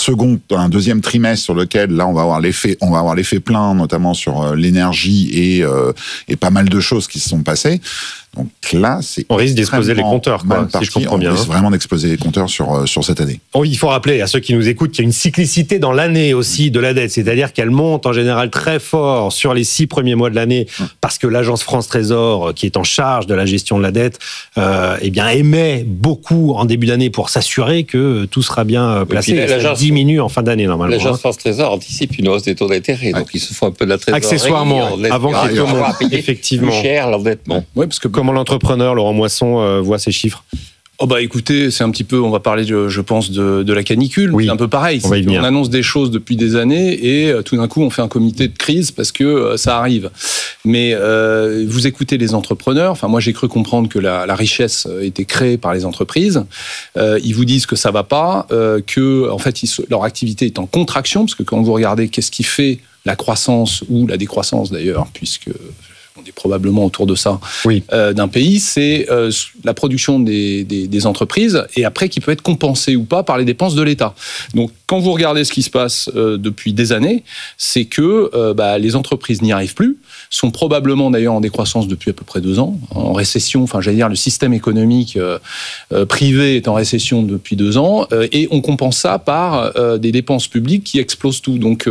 un deuxième trimestre sur lequel là on va avoir l'effet plein, notamment sur l'énergie et pas mal de choses qui se sont passées. Donc là, on risque d'exploser les compteurs, quoi, si je comprends bien. On risque vraiment d'exploser les compteurs sur cette année. Il faut rappeler à ceux qui nous écoutent qu'il y a une cyclicité dans l'année aussi de la dette, c'est-à-dire qu'elle monte en général très fort sur les 6 premiers mois de l'année, parce que l'agence France Trésor, qui est en charge de la gestion de la dette, émet beaucoup en début d'année pour s'assurer que tout sera bien placé. Et ça diminue en fin d'année normalement. L'agence France Trésor anticipe une hausse des taux d'intérêt, donc ils se font un peu de la trésorerie. Accessoirement, avant que les taux montent, effectivement. Plus cher l'endettement. Oui, parce que comment l'entrepreneur Laurent Moisson voit ces chiffres? Écoutez, c'est un petit peu, on va parler, je pense, de la canicule. Oui, c'est un peu pareil. On annonce des choses depuis des années et tout d'un coup, on fait un comité de crise parce que ça arrive. Mais vous écoutez les entrepreneurs. Enfin, moi, j'ai cru comprendre que la richesse était créée par les entreprises. Ils vous disent que ça va pas, que en fait, leur activité est en contraction, parce que quand vous regardez qu'est-ce qui fait la croissance ou la décroissance d'ailleurs, puisque on est probablement autour de ça, d'un pays, c'est la production des entreprises, et après qui peut être compensée ou pas par les dépenses de l'État. Donc quand vous regardez ce qui se passe depuis des années, c'est que les entreprises n'y arrivent plus, sont probablement d'ailleurs en décroissance depuis à peu près 2 ans, en récession, enfin j'allais dire le système économique privé est en récession depuis 2 ans, et on compense ça par des dépenses publiques qui explosent tout. Donc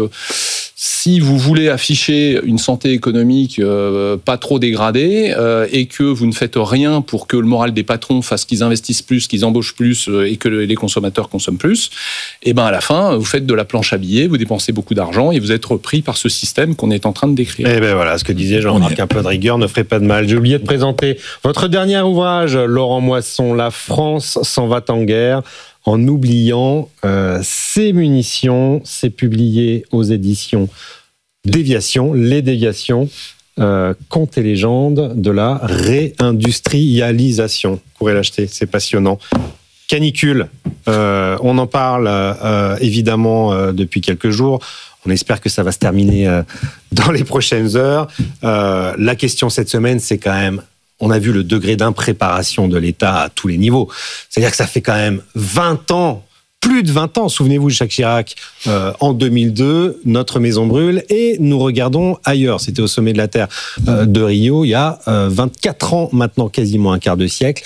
si vous voulez afficher une santé économique pas trop dégradée et que vous ne faites rien pour que le moral des patrons fasse qu'ils investissent plus, qu'ils embauchent plus et que les consommateurs consomment plus, et à la fin, vous faites de la planche à billets, vous dépensez beaucoup d'argent et vous êtes repris par ce système qu'on est en train de décrire. Et voilà, ce que disait Jean-Marc, un peu de rigueur ne ferait pas de mal. J'ai oublié de présenter votre dernier ouvrage, Laurent Moisson, La France s'en va en guerre. En oubliant ses munitions, c'est publié aux éditions Déviation, les déviations, contes et légendes de la réindustrialisation. Vous pourrez l'acheter, c'est passionnant. Canicule, on en parle évidemment depuis quelques jours. On espère que ça va se terminer dans les prochaines heures. La question cette semaine, c'est quand même, on a vu le degré d'impréparation de l'État à tous les niveaux. C'est-à-dire que ça fait quand même 20 ans, plus de 20 ans, souvenez-vous de Jacques Chirac, en 2002, notre maison brûle et nous regardons ailleurs. C'était au sommet de la Terre de Rio, il y a 24 ans maintenant, quasiment un quart de siècle.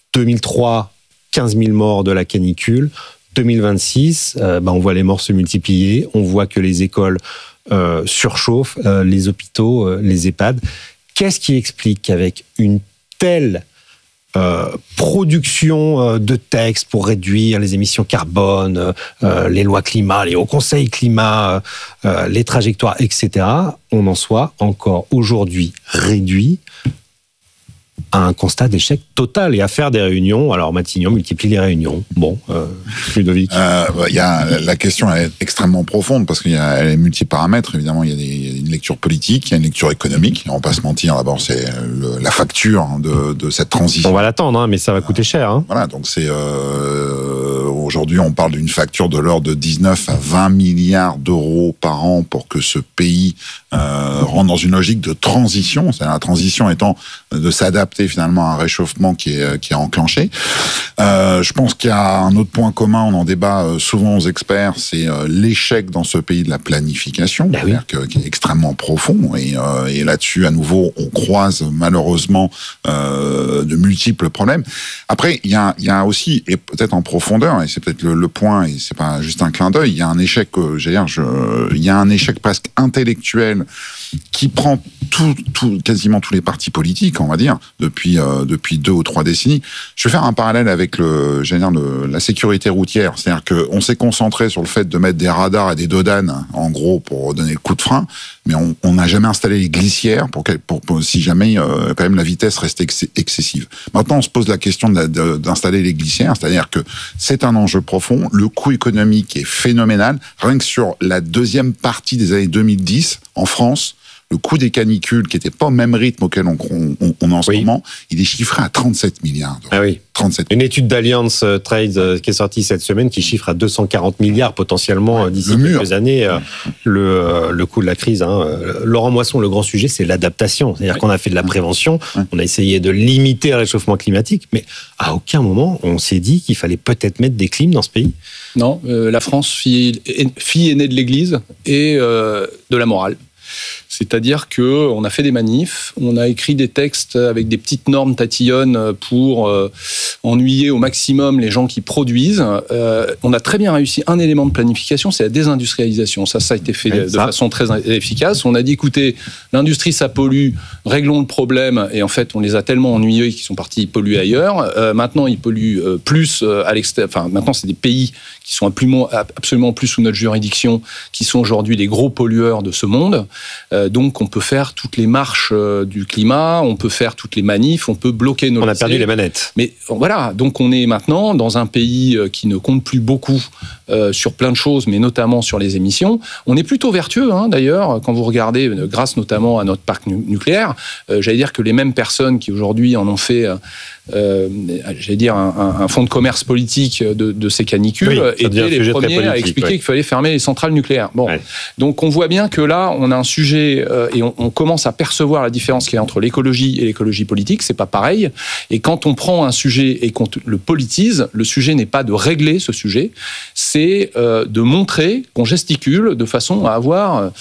2003, 15 000 morts de la canicule. 2026, on voit les morts se multiplier, on voit que les écoles surchauffent, les hôpitaux, les EHPAD. Qu'est-ce qui explique qu'avec une telle production de textes pour réduire les émissions carbone, les lois climat, les hauts conseils climat, les trajectoires, etc., on en soit encore aujourd'hui réduit à un constat d'échec total et à faire des réunions. Alors Matignon multiplie les réunions. Bon, Ludovic. La question est extrêmement profonde parce qu'elle est multiparamètres. Évidemment, il y a une lecture politique, il y a une lecture économique. On va pas se mentir. D'abord, c'est la facture de cette transition. On va l'attendre, mais ça va coûter cher. Voilà, donc c'est aujourd'hui, on parle d'une facture de l'ordre de 19 à 20 milliards d'euros par an pour que ce pays rentre dans une logique de transition. C'est-à-dire la transition étant de s'adapter finalement à un réchauffement qui est enclenché. Je pense qu'il y a un autre point commun, on en débat souvent aux experts, c'est l'échec dans ce pays de la planification, qui est extrêmement profond. Et là-dessus, à nouveau, on croise malheureusement de multiples problèmes. Après, il y a aussi, et peut-être en profondeur, et c'est peut-être le point, et c'est pas juste un clin d'œil, il y a un échec, il y a un échec presque intellectuel qui prend quasiment tous les partis politiques, on va dire, depuis 2 ou 3 décennies. Je vais faire un parallèle avec la sécurité routière. C'est-à-dire qu'on s'est concentré sur le fait de mettre des radars et des dodanes, en gros, pour donner le coup de frein, mais on n'a jamais installé les glissières pour si jamais, quand même, la vitesse reste excessive. Maintenant, on se pose la question d'installer les glissières, c'est-à-dire que c'est un enjeu profond, le coût économique est phénoménal. Rien que sur la deuxième partie des années 2010, en France, le coût des canicules, qui n'était pas au même rythme auquel on est en ce moment, il est chiffré à 37 milliards d'euros. Ah oui. 37. Une étude d'Allianz Trade qui est sortie cette semaine qui chiffre à 240 milliards potentiellement d'ici quelques années le coût de la crise. Laurent Moisson, le grand sujet, c'est l'adaptation. C'est-à-dire qu'on a fait de la prévention, on a essayé de limiter le réchauffement climatique, mais à aucun moment on s'est dit qu'il fallait peut-être mettre des clims dans ce pays. Non, la France, fille aînée de l'Église et de la morale. C'est-à-dire qu'on a fait des manifs, on a écrit des textes avec des petites normes tatillonnes pour ennuyer au maximum les gens qui produisent. On a très bien réussi un élément de planification, c'est la désindustrialisation. Ça a été fait façon très efficace. On a dit, écoutez, l'industrie, ça pollue, réglons le problème. Et en fait, on les a tellement ennuyés qu'ils sont partis polluer ailleurs. Maintenant, ils polluent plus à l'extérieur. Enfin, maintenant, c'est des pays qui sont absolument plus sous notre juridiction, qui sont aujourd'hui les gros pollueurs de ce monde. Donc, on peut faire toutes les marches du climat, on peut faire toutes les manifs, on peut bloquer nos... On a perdu les manettes. Mais voilà, donc on est maintenant dans un pays qui ne compte plus beaucoup sur plein de choses, mais notamment sur les émissions. On est plutôt vertueux, d'ailleurs, quand vous regardez, grâce notamment à notre parc nucléaire. J'allais dire que les mêmes personnes qui aujourd'hui en ont fait... un fonds de commerce politique de ces canicules étaient les premiers à expliquer qu'il fallait fermer les centrales nucléaires. Donc on voit bien que là, on a un sujet et on commence à percevoir la différence qu'il y a entre l'écologie et l'écologie politique. C'est pas pareil. Et quand on prend un sujet et qu'on le politise, le sujet n'est pas de régler ce sujet, c'est de montrer qu'on gesticule de façon à avoir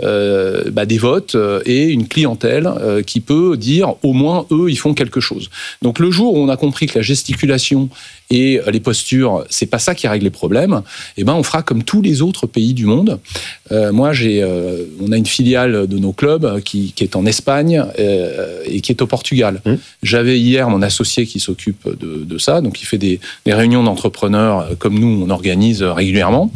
des votes et une clientèle qui peut dire au moins eux ils font quelque chose. Donc le jour où on a compris que la gesticulation et les postures, c'est pas ça qui règle les problèmes, on fera comme tous les autres pays du monde. On a une filiale de nos clubs qui est en Espagne et qui est au Portugal. J'avais hier mon associé qui s'occupe de ça, donc il fait des réunions d'entrepreneurs comme nous, on organise régulièrement,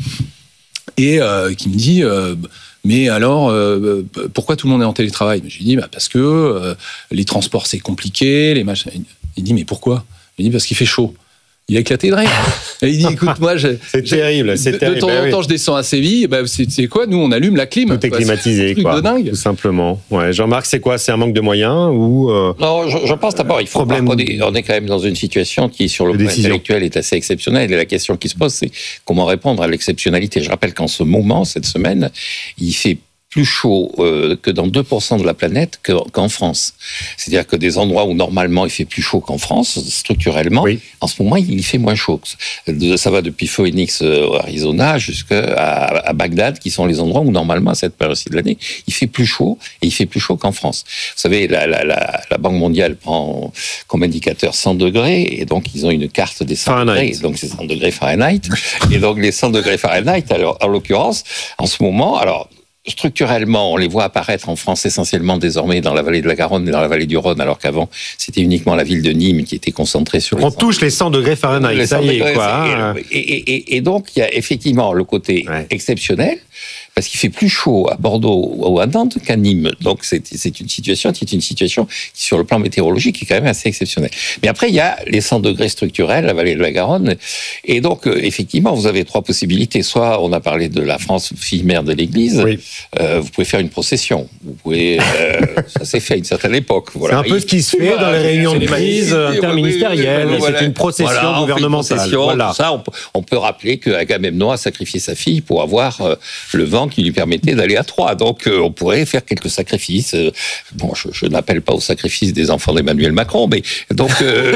et qui me dit... mais alors, pourquoi tout le monde est en télétravail ? Je lui dis, parce que les transports, c'est compliqué, les machins... Il dit, mais pourquoi ? Je lui dis, parce qu'il fait chaud. Il a éclaté de rire. Et il dit, écoute, moi, c'est terrible. De temps en temps, je descends à Séville. C'est quoi ? Nous, on allume la clim. Tout est climatisé, c'est un truc de dingue. Tout simplement. Ouais. Jean-Marc, c'est quoi ? C'est un manque de moyens ou Non, je pense d'abord, il faut voir qu'on est quand même dans une situation qui, sur le plan intellectuel, est assez exceptionnelle. Et la question qui se pose, c'est comment répondre à l'exceptionnalité. Je rappelle qu'en ce moment, cette semaine, il fait plus chaud que dans 2% de la planète qu'en France. C'est-à-dire que des endroits où normalement il fait plus chaud qu'en France, structurellement, en ce moment il fait moins chaud. Ça va depuis Phoenix, Arizona, jusqu'à Bagdad, qui sont les endroits où normalement à cette période-ci de l'année, il fait plus chaud, et il fait plus chaud qu'en France. Vous savez, la Banque mondiale prend comme indicateur 100 degrés, et donc ils ont une carte des 100 degrés, donc c'est 100 degrés Fahrenheit. Et donc les 100 degrés Fahrenheit, alors, en l'occurrence, en ce moment, alors structurellement, on les voit apparaître en France essentiellement désormais dans la vallée de la Garonne et dans la vallée du Rhône, alors qu'avant, c'était uniquement la ville de Nîmes qui était concentrée sur... On touche les 100 degrés Fahrenheit, ça y est, quoi. Et donc, il y a effectivement le côté exceptionnel, parce qu'il fait plus chaud à Bordeaux ou à Nantes qu'à Nîmes. Donc, c'est une situation qui, sur le plan météorologique, est quand même assez exceptionnelle. Mais après, il y a les 100 degrés structurels, la vallée de la Garonne. Et donc, effectivement, vous avez trois possibilités. Soit, on a parlé de la France, fille mère de l'Église. Vous pouvez faire une procession. Vous pouvez... ça s'est fait à une certaine époque. Voilà. C'est un peu ce qui se fait dans les réunions de crise interministérielles. C'est une procession gouvernementale. Tout ça, on peut rappeler qu'Agamemnon a sacrifié sa fille pour avoir le vent qui lui permettait d'aller à Troie. Donc, on pourrait faire quelques sacrifices. Bon, je n'appelle pas au sacrifice des enfants d'Emmanuel Macron, mais donc...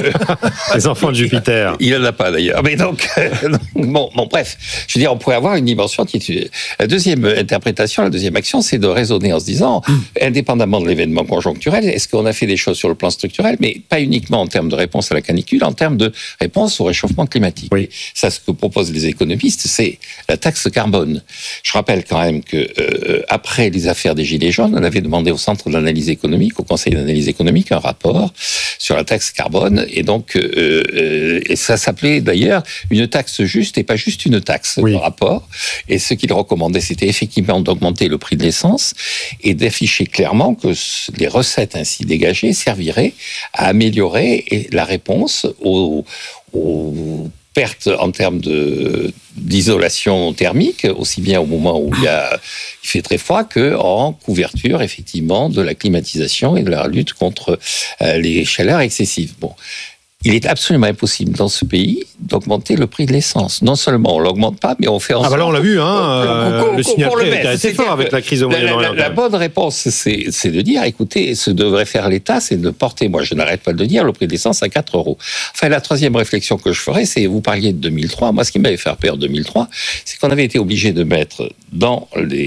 les enfants de Jupiter. Il n'en a pas, d'ailleurs. Mais donc, bref. Je veux dire, on pourrait avoir une dimension qui est... La deuxième interprétation, la deuxième action, c'est de raisonner en se disant, indépendamment de l'événement conjoncturel, est-ce qu'on a fait des choses sur le plan structurel, mais pas uniquement en termes de réponse à la canicule, en termes de réponse au réchauffement climatique. Ça, ce que proposent les économistes, c'est la taxe carbone. Je rappelle quand même que après les affaires des Gilets jaunes, on avait demandé au Centre d'analyse économique, au Conseil d'analyse économique, un rapport sur la taxe carbone, et donc et ça s'appelait d'ailleurs une taxe juste et pas juste une taxe, le rapport. Et ce qu'il recommandait, c'était effectivement d'augmenter le prix de l'essence et d'afficher clairement que les recettes ainsi dégagées serviraient à améliorer la réponse aux perte en termes d'isolation thermique, aussi bien au moment où il fait très froid qu'en couverture, effectivement, de la climatisation et de la lutte contre les chaleurs excessives. Bon. Il est absolument impossible dans ce pays d'augmenter le prix de l'essence. Non seulement on l'augmente pas, mais on fait en sorte... Ah bah là on l'a vu, le signal prix a été assez fort avec la crise au Moyen-Orient. La bonne réponse, c'est de dire, écoutez, ce devrait faire l'État, c'est de porter, moi je n'arrête pas de le dire, le prix de l'essence à 4 €. Enfin, la troisième réflexion que je ferai, c'est, vous parliez de 2003, moi ce qui m'avait fait peur 2003, c'est qu'on avait été obligé de mettre dans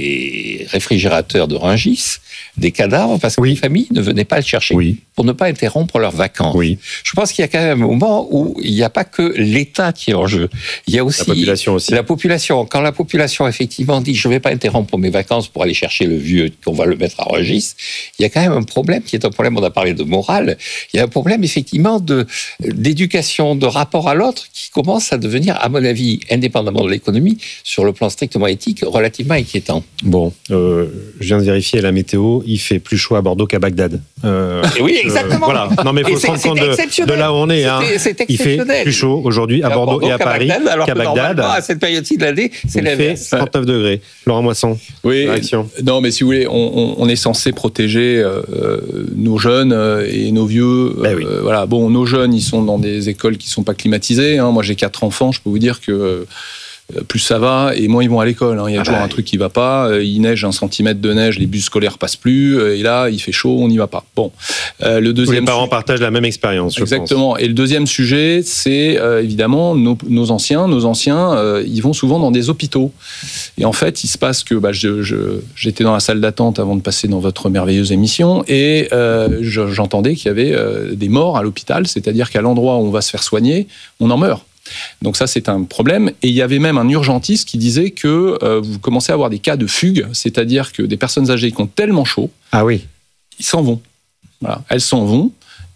les réfrigérateurs de Rungis des cadavres parce que les familles ne venaient pas le chercher pour ne pas interrompre leurs vacances. Oui. Je pense qu'il y a quand même un moment où il n'y a pas que l'État qui est en jeu. Il y a aussi la population. Quand la population effectivement dit je ne vais pas interrompre mes vacances pour aller chercher le vieux, qu'on va le mettre à Rungis, il y a quand même un problème qui est un problème, on a parlé de morale, il y a un problème effectivement d'éducation, de rapport à l'autre qui commence à devenir, à mon avis, indépendamment de l'économie, sur le plan strictement éthique, relativement inquiétant. Bon, je viens de vérifier la météo, il fait plus chaud à Bordeaux qu'à Bagdad. Oui, exactement. Voilà. Non, mais il faut se rendre compte de là où on est. Il fait plus chaud aujourd'hui à Bordeaux et à Paris qu'à Bagdad. À cette période-ci de l'année, c'est l'inverse. Il fait 39 degrés. Laurent Moisson, réaction. Non, mais si vous voulez, on est censé protéger nos jeunes et nos vieux. Voilà. Bon, nos jeunes, ils sont dans des écoles qui ne sont pas climatisées. Moi, j'ai 4 enfants, je peux vous dire que plus ça va, et moins ils vont à l'école. Il y a toujours un truc qui ne va pas. Il neige 1 centimètre de neige, les bus scolaires passent plus. Et là, il fait chaud, on n'y va pas. Bon, le deuxième. Tous les parents partagent la même expérience. Exactement. Et le deuxième sujet, c'est évidemment nos anciens. Nos anciens, ils vont souvent dans des hôpitaux. Et en fait, il se passe que j'étais dans la salle d'attente avant de passer dans votre merveilleuse émission, et j'entendais qu'il y avait des morts à l'hôpital, c'est-à-dire qu'à l'endroit où on va se faire soigner, on en meurt. Donc ça, c'est un problème. Et il y avait même un urgentiste qui disait que vous commencez à avoir des cas de fugue, c'est-à-dire que des personnes âgées qui ont tellement chaud, ils s'en vont. Voilà. Elles s'en vont.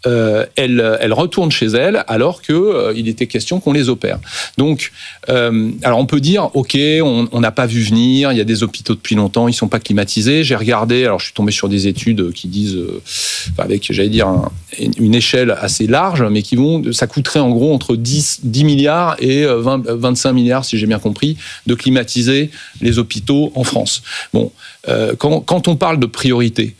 Elles retournent chez elles alors qu'il était question qu'on les opère. Donc, alors on peut dire, ok, on n'a pas vu venir, il y a des hôpitaux depuis longtemps, ils ne sont pas climatisés. J'ai regardé, alors je suis tombé sur des études qui disent, avec, j'allais dire, une échelle assez large, mais ça coûterait en gros entre 10 milliards et 25 milliards, si j'ai bien compris, de climatiser les hôpitaux en France. Bon, quand on parle de priorité,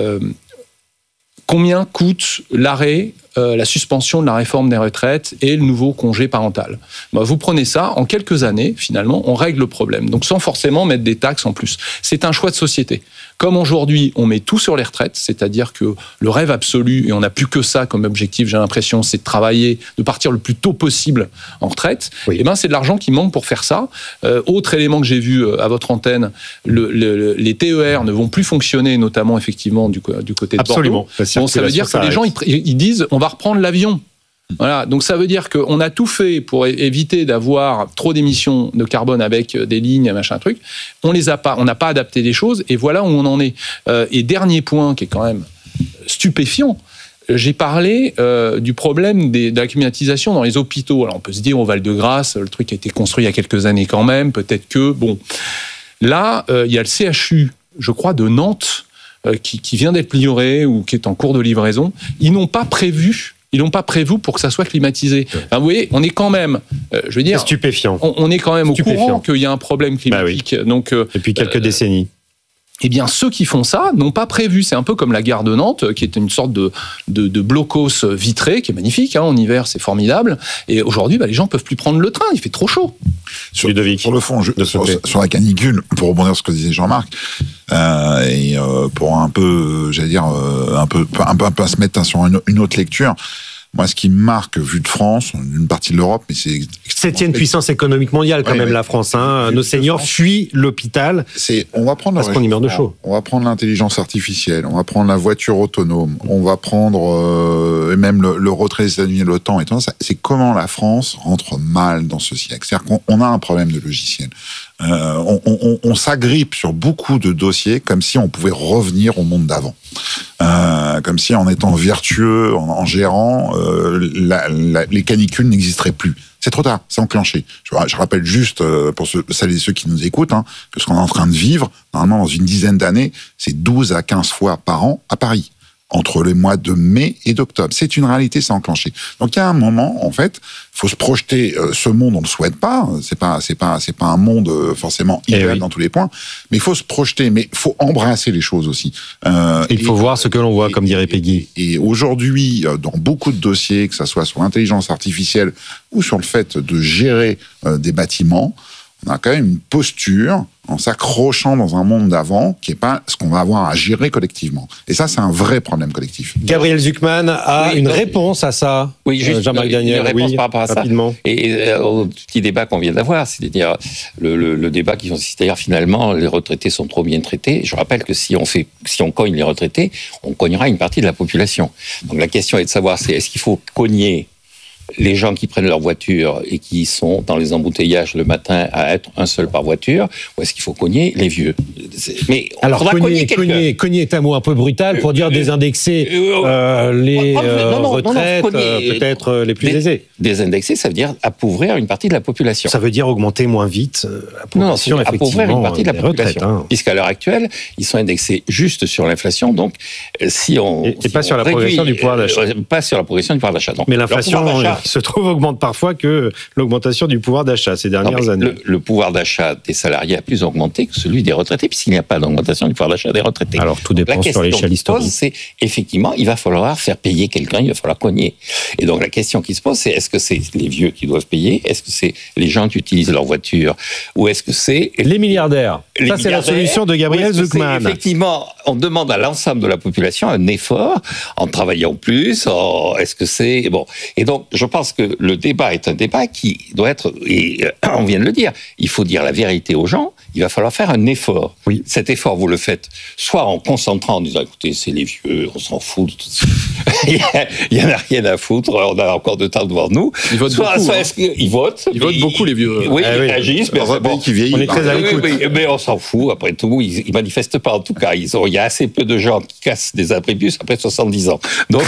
combien coûte l'arrêt, la suspension de la réforme des retraites et le nouveau congé parental? Vous prenez ça, en quelques années, finalement, on règle le problème. Donc sans forcément mettre des taxes en plus. C'est un choix de société. Comme aujourd'hui, on met tout sur les retraites, c'est-à-dire que le rêve absolu, et on n'a plus que ça comme objectif, j'ai l'impression, c'est de travailler, de partir le plus tôt possible en retraite, et c'est de l'argent qui manque pour faire ça. Autre élément que j'ai vu à votre antenne, les TER ne vont plus fonctionner, notamment effectivement du côté de Bordeaux. Bon, ça veut dire que les gens ils disent on va reprendre l'avion. Voilà, donc ça veut dire qu'on a tout fait pour éviter d'avoir trop d'émissions de carbone avec des lignes, machin truc. On n'a pas adapté des choses, et voilà où on en est. Et dernier point qui est quand même stupéfiant, j'ai parlé du problème de la climatisation dans les hôpitaux. Alors on peut se dire au Val-de-Grâce, le truc a été construit il y a quelques années quand même, peut-être que bon. Là, il y a le CHU, je crois, de Nantes, qui vient d'être livré ou qui est en cours de livraison. Ils n'ont pas prévu pour que ça soit climatisé. Enfin, vous voyez, on est quand même, je veux dire, c'est stupéfiant. On est quand même au courant qu'il y a un problème climatique. Donc, depuis quelques décennies. Eh bien, ceux qui font ça n'ont pas prévu. C'est un peu comme la gare de Nantes, qui est une sorte de blocos vitré, qui est magnifique. En hiver, c'est formidable. Et aujourd'hui, les gens ne peuvent plus prendre le train. Il fait trop chaud. Sur le fond, sur la canicule, pour rebondir sur ce que disait Jean-Marc, et pour un peu, j'allais dire, un peu se mettre sur une autre lecture. Moi, ce qui me marque, vu de France, une partie de l'Europe, mais c'est... 7e puissance économique mondiale, quand même, la France. Nos seniors fuient l'hôpital. On va prendre parce qu'on y meurt de chaud. On va prendre l'intelligence artificielle, on va prendre la voiture autonome, on va prendre même le retrait des États-Unis et l'OTAN. Et tout ça, c'est comment la France rentre mal dans ce siècle. C'est-à-dire qu'on a un problème de logiciel. On s'agrippe sur beaucoup de dossiers comme si on pouvait revenir au monde d'avant. Comme si en étant vertueux, en gérant, les canicules n'existeraient plus. C'est trop tard, c'est enclenché. Je rappelle juste, pour celles et ceux qui nous écoutent, que ce qu'on est en train de vivre, normalement dans une dizaine d'années, c'est 12 à 15 fois par an à Paris. entre les mois de mai et d'octobre. C'est une réalité, c'est enclenché. Donc il y a un moment, en fait, faut se projeter. Ce monde, on le souhaite pas. C'est pas un monde forcément idéal dans tous les points. Mais il faut se projeter. Mais il faut embrasser les choses aussi. Il faut voir ce que l'on voit, comme dirait Peggy. Et aujourd'hui, dans beaucoup de dossiers, que ça soit sur l'intelligence artificielle ou sur le fait de gérer des bâtiments, on a quand même une posture en s'accrochant dans un monde d'avant qui n'est pas ce qu'on va avoir à gérer collectivement. Et ça, c'est un vrai problème collectif. Gabriel Zucman a une réponse à ça. Oui, juste Jean-Marc Daniel, une réponse par rapport à rapidement. Ça. Et au petit débat qu'on vient d'avoir, c'est-à-dire le débat qui consiste à dire finalement les retraités sont trop bien traités. Je rappelle que si on cogne les retraités, on cognera une partie de la population. Donc la question est de savoir est-ce qu'il faut cogner les gens qui prennent leur voiture et qui sont dans les embouteillages le matin à être un seul par voiture, ou est-ce qu'il faut cogner les vieux? Mais alors, cogner est un mot un peu brutal pour dire désindexer les retraites, peut-être les plus aisés. Désindexer, ça veut dire appauvrir une partie de la population. Ça veut dire augmenter moins vite la population, appauvrir une partie de la population. Retraites, puisqu'à l'heure actuelle, ils sont indexés juste sur l'inflation, donc si on... Et pas sur la progression du pouvoir d'achat. Pas sur la progression du pouvoir d'achat. Mais l'inflation se trouve augmente parfois que l'augmentation du pouvoir d'achat ces dernières années. Le pouvoir d'achat des salariés a plus augmenté que celui des retraités, puisqu'il n'y a pas d'augmentation du pouvoir d'achat des retraités. Alors tout dépend sur l'échelle historique. C'est effectivement, il va falloir faire payer quelqu'un, il va falloir cogner. Et donc la question qui se pose, c'est est-ce que c'est les vieux qui doivent payer? Est-ce que c'est les gens qui utilisent leur voiture? Ou est-ce que c'est... Les milliardaires. Ça, c'est la solution de Gabriel Zucman. Effectivement, on demande à l'ensemble de la population un effort en travaillant plus. Est-ce que c'est... Bon. Et donc, je pense que le débat est un débat qui doit être... Et on vient de le dire, il faut dire la vérité aux gens, il va falloir faire un effort. Oui. Cet effort, vous le faites soit en concentrant, en disant, écoutez, c'est les vieux, on s'en fout. Il n'y en a rien à foutre, on a encore de temps devant nous. Ils votent beaucoup. Ils votent. Ils votent beaucoup, les vieux. Oui, ils réagissent. Mais bon, qui vieillit. On est très à l'écoute. Mais on s'en fout, après tout, ils manifestent pas en tout cas. Il y a assez peu de gens qui cassent des abribus après 70 ans. Donc,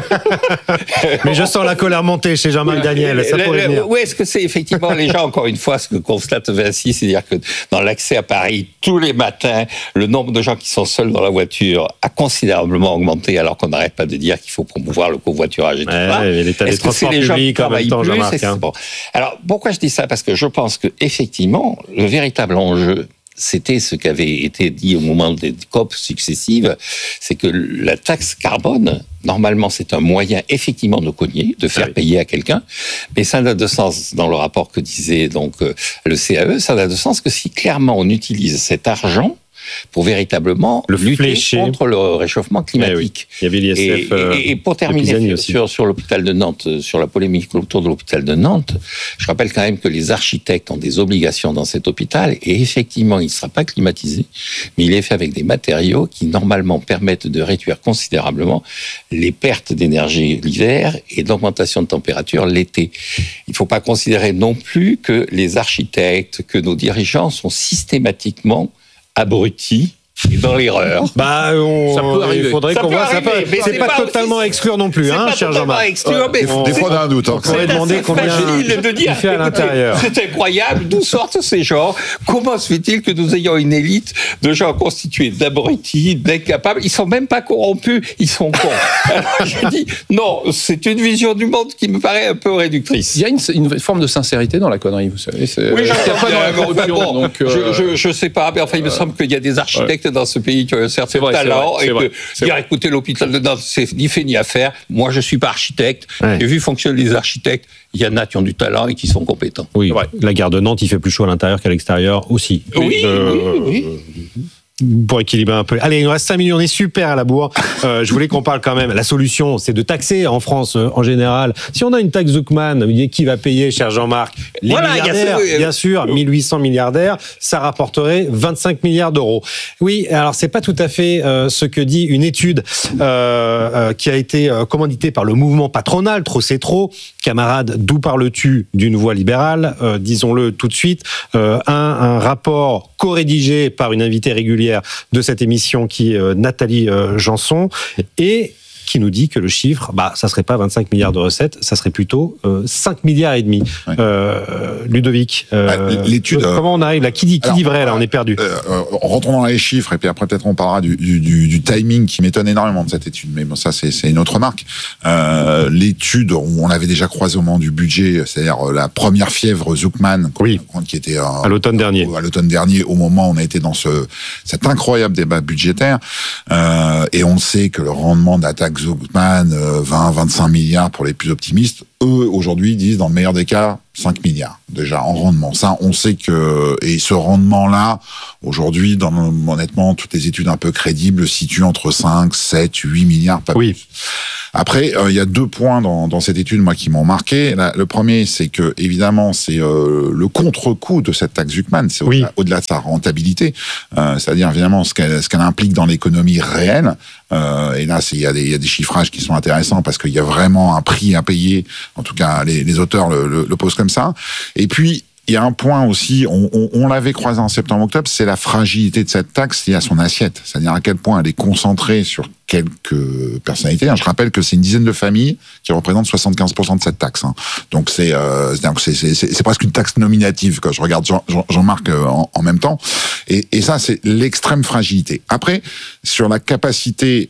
mais je sens la colère monter chez Jean-Marc Daniel, ça pourrait venir. Où est-ce que c'est effectivement les gens, encore une fois, ce que constate Vinci, c'est-à-dire que dans l'accès à Paris, tous les matins, le nombre de gens qui sont seuls dans la voiture a considérablement augmenté, alors qu'on n'arrête pas de dire qu'il faut promouvoir le covoiturage et tout ça. L'état des transports publics en même temps, Jean-Marc. Bon. Alors, pourquoi je dis ça? Parce que je pense que effectivement, le véritable enjeu, c'était ce qui avait été dit au moment des COP successives, c'est que la taxe carbone, normalement, c'est un moyen effectivement de cogner, de faire payer à quelqu'un, mais ça n'a de sens, dans le rapport que disait donc le CAE, ça n'a de sens que si clairement on utilise cet argent pour véritablement lutter contre le réchauffement climatique. Il y avait l'ISF. Et pour terminer sur l'hôpital de Nantes, sur la polémique autour de l'hôpital de Nantes, je rappelle quand même que les architectes ont des obligations dans cet hôpital et effectivement, il ne sera pas climatisé, mais il est fait avec des matériaux qui normalement permettent de réduire considérablement les pertes d'énergie l'hiver et d'augmentation de température l'été. Il ne faut pas considérer non plus que les architectes, que nos dirigeants sont systématiquement abrutis et dans l'erreur. Ça peut arriver. Il faudrait qu'on voit. C'est pas totalement à exclure non plus, cher Jean-Marc. Des fois, on a un doute. On pourrait demander combien il fait à l'intérieur. C'est incroyable. D'où sortent ces gens? Comment se fait-il que nous ayons une élite de gens constitués d'abrutis, d'incapables? Ils sont même pas corrompus, ils sont cons. Alors, je dis, non, c'est une vision du monde qui me paraît un peu réductrice. Il y a une forme de sincérité dans la connerie, vous savez. Oui, je sais pas, mais enfin, il me semble qu'il y a des architectes dans ce pays qui ont un certain talent et que dire écoutez, l'hôpital de Nantes, c'est ni fait ni à faire. Moi, je suis pas architecte. J'ai vu fonctionner les architectes. Il y en a qui ont du talent et qui sont compétents. Oui, la gare de Nantes, il fait plus chaud à l'intérieur qu'à l'extérieur aussi. Oui. Pour équilibrer un peu. Allez, il nous reste 5 minutes, on est super à la bourre. Je voulais qu'on parle quand même. La solution, c'est de taxer en France en général. Si on a une taxe Zucman, qui va payer, cher Jean-Marc? Les milliardaires, bien sûr, 1800 milliardaires, ça rapporterait 25 milliards d'euros. Oui, alors c'est pas tout à fait ce que dit une étude qui a été commanditée par le mouvement patronal, Trop c'est trop. Camarades, d'où parles-tu d'une voix libérale? Disons-le tout de suite. Un rapport co-rédigé par une invitée régulière de cette émission qui est Nathalie Janson et qui nous dit que le chiffre, ça serait pas 25 milliards de recettes, ça serait plutôt 5 milliards et demi. Ouais. Ludovic, l'étude, comment on arrive là? Qui dit vrai là? On est perdu. Rentrons dans les chiffres et puis après peut-être on parlera du timing qui m'étonne énormément de cette étude, mais bon, ça c'est une autre remarque. L'étude, on l'avait déjà croisé au moment du budget, c'est-à-dire la première fièvre Zuckman, qui était à l'automne dernier. À l'automne dernier, au moment où on a été dans cet incroyable débat budgétaire, et on sait que le rendement d'attaque Zuckman, 20-25 milliards pour les plus optimistes, eux aujourd'hui disent dans le meilleur des cas 5 milliards déjà en rendement. Ça, on sait que, et ce rendement-là, aujourd'hui, honnêtement, toutes les études un peu crédibles situent entre 5, 7, 8 milliards, pas plus. Après, il y a 2 points dans cette étude, moi, qui m'ont marqué. Le premier, c'est que, évidemment, c'est le contre-coup de cette taxe Zuckman. C'est au-delà de sa rentabilité. C'est-à-dire, évidemment, ce qu'elle implique dans l'économie réelle. Et là, il y a des chiffrages qui sont intéressants parce qu'il y a vraiment un prix à payer. En tout cas, les auteurs le posent comme ça. Et puis, il y a un point aussi, on l'avait croisé en septembre-octobre, c'est la fragilité de cette taxe liée à son assiette. C'est-à-dire à quel point elle est concentrée sur quelques personnalités. Je rappelle que c'est une dizaine de familles qui représentent 75% de cette taxe. Donc c'est presque une taxe nominative, quand je regarde Jean-Marc en même temps. Et ça, c'est l'extrême fragilité. Après, sur la capacité,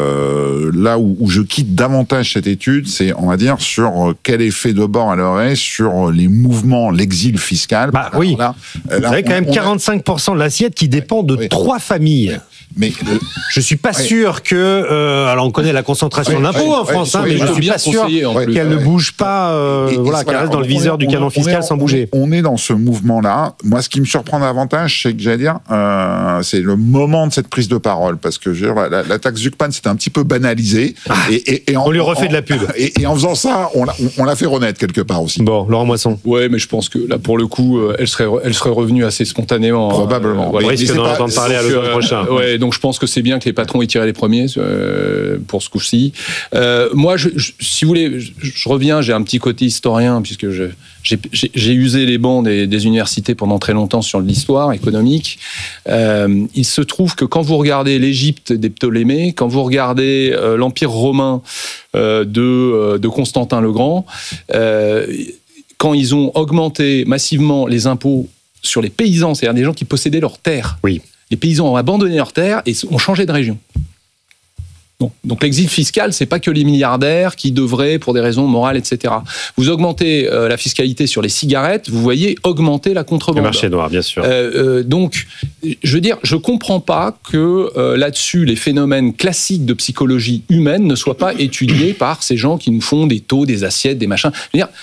là où je quitte davantage cette étude, c'est, on va dire, sur quel effet de bord elle aurait sur les mouvements, l'exil fiscal. Vous avez quand même 45% de l'assiette qui dépend de 3 familles. Mais je suis pas sûr que alors on connaît la concentration d'impôts en France, mais je suis pas sûr qu'elle ne bouge pas, qu'elle reste dans le viseur du canon fiscal sans bouger. On est dans ce mouvement-là. Moi, ce qui me surprend davantage, c'est que j'allais dire, c'est le moment de cette prise de parole, parce que la taxe Zuckman, c'était un petit peu banalisé. On lui refait de la pub. Et en faisant ça, on l'a fait renaître quelque part aussi. Bon, Laurent Moisson. Ouais, mais je pense que là, pour le coup, elle serait revenue assez spontanément. Probablement. On risque d'en entendre parler à l'automne prochain. Donc je pense que c'est bien que les patrons aient tiré les premiers pour ce coup-ci. Moi, si vous voulez, je reviens, j'ai un petit côté historien, puisque j'ai usé les bancs des universités pendant très longtemps sur l'histoire économique. Il se trouve que quand vous regardez l'Égypte des Ptolémées, quand vous regardez l'Empire romain de Constantin le Grand, quand ils ont augmenté massivement les impôts sur les paysans, c'est-à-dire des gens qui possédaient leurs terres. Oui. Les paysans ont abandonné leurs terres et ont changé de région. Donc l'exil fiscal, c'est pas que les milliardaires qui devraient, pour des raisons morales, etc. Vous augmentez la fiscalité sur les cigarettes, vous voyez augmenter la contrebande. Le marché noir, bien sûr. Donc, je veux dire, je comprends pas que là-dessus, les phénomènes classiques de psychologie humaine ne soient pas étudiés par ces gens qui nous font des taux, des assiettes, des machins. Je veux dire,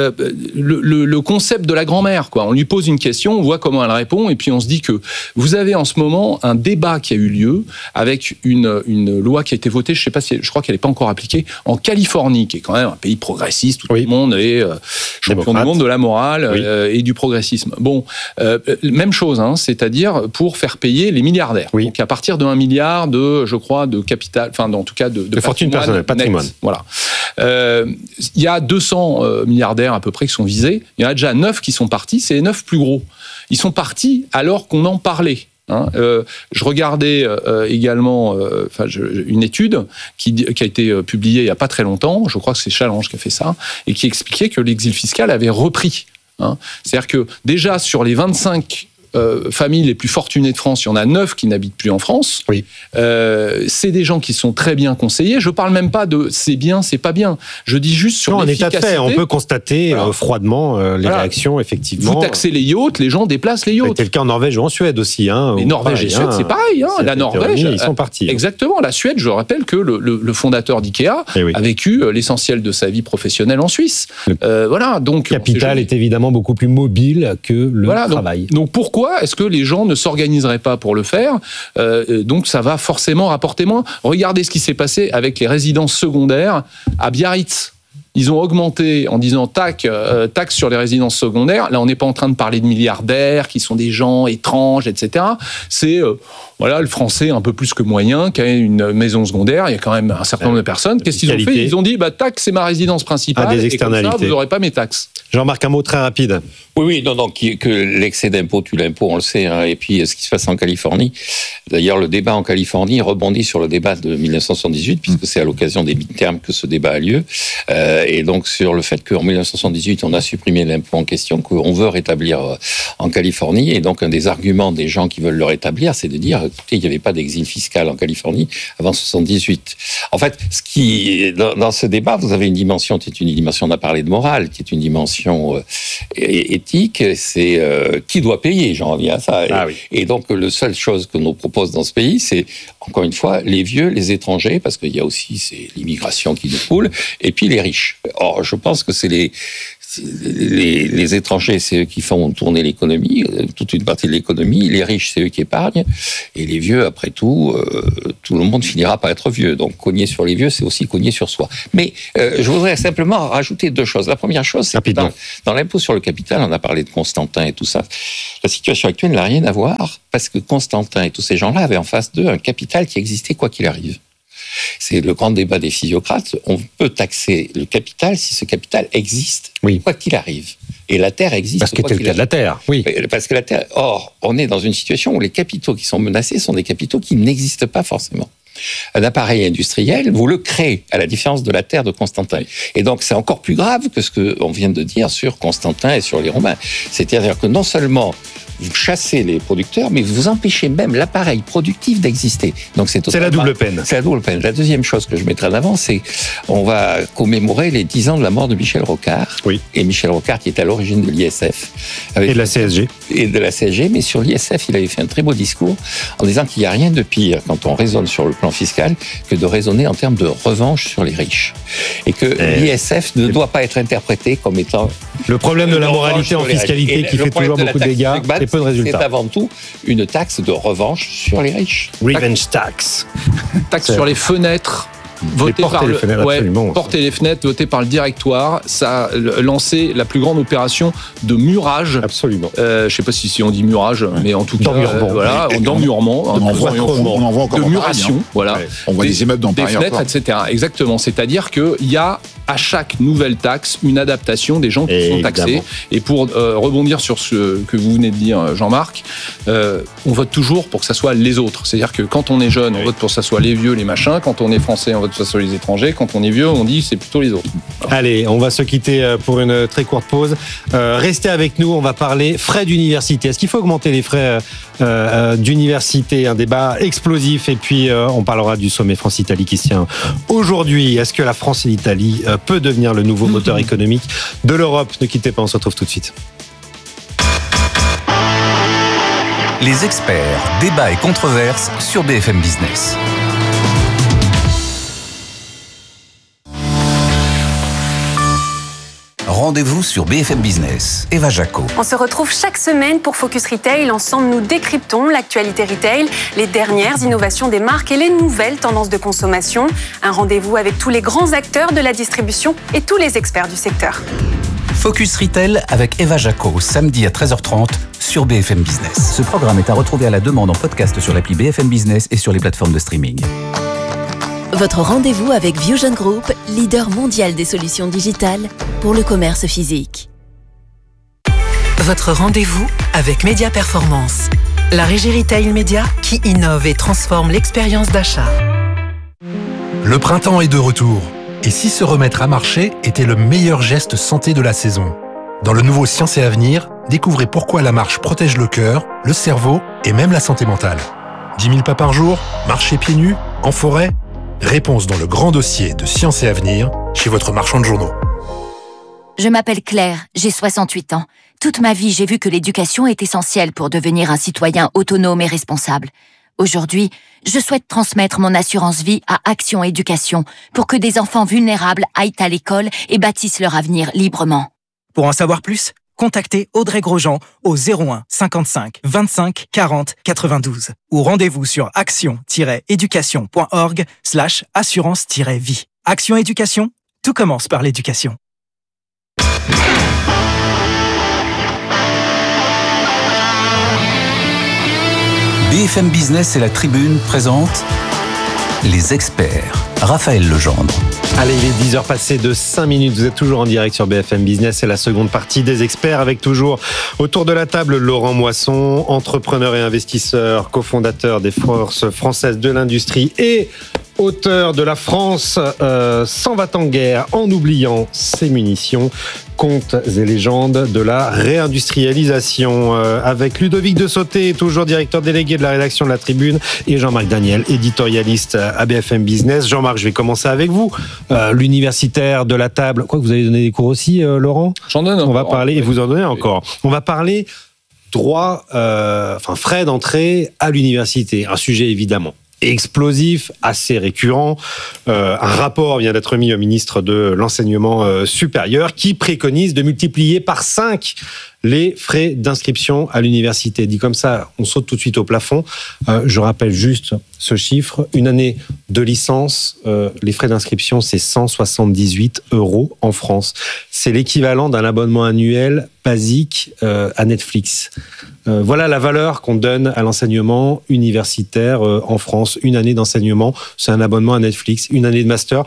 le concept de la grand-mère, quoi. On lui pose une question, on voit comment elle répond, et puis on se dit que vous avez en ce moment un débat qui a eu lieu avec une loi qui a été votée, je crois qu'elle n'est pas encore appliquée, en Californie, qui est quand même un pays progressiste où tout le monde est champion du monde de la morale et du progressisme. Bon, même chose, c'est-à-dire pour faire payer les milliardaires. Oui. Donc à partir de 1 milliard de capital, enfin en tout cas de fortune personnelle, patrimoine. Voilà. Il y a 200 milliardaires à peu près qui sont visés. Il y en a déjà 9 qui sont partis. C'est les 9 plus gros. Ils sont partis alors qu'on en parlait. Je regardais également une étude qui a été publiée il n'y a pas très longtemps. Je crois que c'est Challenge qui a fait ça et qui expliquait que l'exil fiscal avait repris. C'est-à-dire que déjà sur les 25 familles les plus fortunées de France, il y en a 9 qui n'habitent plus en France. Oui. C'est des gens qui sont très bien conseillés. Je parle même pas de c'est bien, c'est pas bien. Je dis juste sur l'efficacité. En état de fait, on peut constater froidement les réactions, effectivement. Vous taxez les yachts, les gens déplacent les yachts. C'était le cas en Norvège ou en Suède aussi. Mais Norvège et Suède, c'est pareil. La Norvège, ils sont partis. Exactement. La Suède, je rappelle que le fondateur d'IKEA a vécu l'essentiel de sa vie professionnelle en Suisse. Voilà. Donc, le capital est évidemment beaucoup plus mobile que le travail. Donc pourquoi est-ce que les gens ne s'organiseraient pas pour le faire ? Donc ça va forcément rapporter moins. Regardez ce qui s'est passé avec les résidences secondaires à Biarritz. Ils ont augmenté en disant taxe sur les résidences secondaires. Là, on n'est pas en train de parler de milliardaires qui sont des gens étranges, etc. C'est le Français un peu plus que moyen qui a une maison secondaire. Il y a quand même un certain nombre de personnes. Qu'est-ce qu'ils ont fait ? Ils ont dit taxe, c'est ma résidence principale. Des externalités. Et comme ça, vous n'aurez pas mes taxes. Jean-Marc, un mot très rapide. Oui, non, que l'excès d'impôt tue l'impôt, on le sait. Hein, et puis, ce qui se passe en Californie, d'ailleurs, le débat en Californie rebondit sur le débat de 1978, puisque c'est à l'occasion des midterms que ce débat a lieu. Et donc, sur le fait qu'en 1978, on a supprimé l'impôt en question, qu'on veut rétablir en Californie. Et donc, un des arguments des gens qui veulent le rétablir, c'est de dire, écoutez, il n'y avait pas d'exil fiscal en Californie avant 78. En fait, dans ce débat, vous avez une dimension qui est une dimension, on a parlé de morale, qui est une dimension éthique, c'est qui doit payer, j'en reviens à ça. Et donc, la seule chose que nous propose dans ce pays, c'est, encore une fois, les vieux, les étrangers, parce qu'il y a aussi l'immigration qui nous coule, et puis les riches. Or, je pense que c'est les étrangers, c'est eux qui font tourner l'économie, toute une partie de l'économie. Les riches, c'est eux qui épargnent. Et les vieux, après tout, tout le monde finira par être vieux. Donc, cogner sur les vieux, c'est aussi cogner sur soi. Mais je voudrais simplement rajouter 2 choses. La première chose, c'est que dans l'impôt sur le capital, on a parlé de Constantin et tout ça. La situation actuelle n'a rien à voir parce que Constantin et tous ces gens-là avaient en face d'eux un capital qui existait quoi qu'il arrive. C'est le grand débat des physiocrates. On peut taxer le capital si ce capital existe, quoi qu'il arrive. Et la Terre existe. Parce que c'était le cas de la Terre, oui. Parce que la Terre. Or, on est dans une situation où les capitaux qui sont menacés sont des capitaux qui n'existent pas forcément. Un appareil industriel, vous le créez, à la différence de la Terre de Constantin. Et donc, c'est encore plus grave que ce qu'on vient de dire sur Constantin et sur les Romains. C'est-à-dire que non seulement vous chassez les producteurs, mais vous empêchez même l'appareil productif d'exister. Donc c'est la double peine. C'est la double peine. La deuxième chose que je mettrai en avant, c'est on va commémorer les 10 ans de la mort de Michel Rocard. Oui. Et Michel Rocard qui est à l'origine de l'ISF. Et de la CSG. Et de la CSG, mais sur l'ISF, il avait fait un très beau discours en disant qu'il n'y a rien de pire quand on raisonne sur le plan fiscal que de raisonner en termes de revanche sur les riches. Et que l'ISF ne doit pas être interprété comme étant... Le problème de la moralité en fiscalité qui fait toujours beaucoup de dégâts et peu de résultats. C'est avant tout une taxe de revanche sur les riches. Revenge tax. Taxe sur les fenêtres. Porter les fenêtres, voté par le directoire. Ça a lancé la plus grande opération de murage. Absolument. Je ne sais pas si on dit murage, mais en tout cas, d'emmurement. On en voit encore de muration. Voilà. On voit des immeubles dans Paris. Des fenêtres, etc. Exactement. C'est-à-dire qu'il y a à chaque nouvelle taxe une adaptation des gens qui sont taxés. Et pour rebondir sur ce que vous venez de dire, Jean-Marc, on vote toujours pour que ça soit les autres. C'est-à-dire que quand on est jeune, on vote pour que ça soit les vieux, les machins. Quand on est français, on vote pour que ça soit les étrangers. Quand on est vieux, on dit c'est plutôt les autres. Allez, on va se quitter pour une très courte pause. Restez avec nous, on va parler frais d'université. Est-ce qu'il faut augmenter les frais d'université? Un débat explosif. Et puis, on parlera du sommet France-Italie qui se tient aujourd'hui. Est-ce que la France et l'Italie peut devenir le nouveau moteur économique de l'Europe? Ne quittez pas, on se retrouve tout de suite. Les experts, débats et controverses sur BFM Business. Rendez-vous sur BFM Business. Eva Jaco. On se retrouve chaque semaine pour Focus Retail. Ensemble, nous décryptons l'actualité retail, les dernières innovations des marques et les nouvelles tendances de consommation. Un rendez-vous avec tous les grands acteurs de la distribution et tous les experts du secteur. Focus Retail avec Eva Jaco, samedi à 13h30 sur BFM Business. Ce programme est à retrouver à la demande en podcast sur l'appli BFM Business et sur les plateformes de streaming. Votre rendez-vous avec Vusion Group, leader mondial des solutions digitales pour le commerce physique. Votre rendez-vous avec Média Performance, la régie retail média qui innove et transforme l'expérience d'achat. Le printemps est de retour. Et si se remettre à marcher était le meilleur geste santé de la saison? Dans le nouveau Science et Avenir, découvrez pourquoi la marche protège le cœur, le cerveau et même la santé mentale. 10 000 pas par jour, marcher pieds nus, en forêt? Réponse dans le grand dossier de Science et Avenir, chez votre marchand de journaux. Je m'appelle Claire, j'ai 68 ans. Toute ma vie, j'ai vu que l'éducation est essentielle pour devenir un citoyen autonome et responsable. Aujourd'hui, je souhaite transmettre mon assurance vie à Action Éducation pour que des enfants vulnérables aillent à l'école et bâtissent leur avenir librement. Pour en savoir plus, contactez Audrey Grosjean au 01 55 25 40 92 ou rendez-vous sur action-éducation.org/assurance-vie. Action Éducation, tout commence par l'éducation. BFM Business et la Tribune présentent Les Experts, Raphaël Legendre. Allez, il est 10h passées de 5 minutes. Vous êtes toujours en direct sur BFM Business. C'est la seconde partie des experts avec toujours autour de la table Laurent Moisson, entrepreneur et investisseur, cofondateur des Forces françaises de l'industrie et auteur de La France s'en va en guerre en oubliant ses munitions. Contes et légendes de la réindustrialisation avec Ludovic de Sauté, toujours directeur délégué de la rédaction de La Tribune, et Jean-Marc Daniel, éditorialiste à BFM Business. Jean-Marc, je vais commencer avec vous. L'universitaire de la table, quoi que vous avez donné des cours aussi, Laurent ? J'en donne. On va parler, et vous en donnez encore. On va parler droit, frais d'entrée à l'université. Un sujet évidemment explosif, assez récurrent. Un rapport vient d'être mis au ministre de l'Enseignement supérieur qui préconise de multiplier par 5 les frais d'inscription à l'université. Dit comme ça, on saute tout de suite au plafond. Je rappelle juste ce chiffre. Une année de licence, les frais d'inscription, c'est 178 € en France. C'est l'équivalent d'un abonnement annuel basique à Netflix. Voilà la valeur qu'on donne à l'enseignement universitaire en France. Une année d'enseignement, c'est un abonnement à Netflix. Une année de master,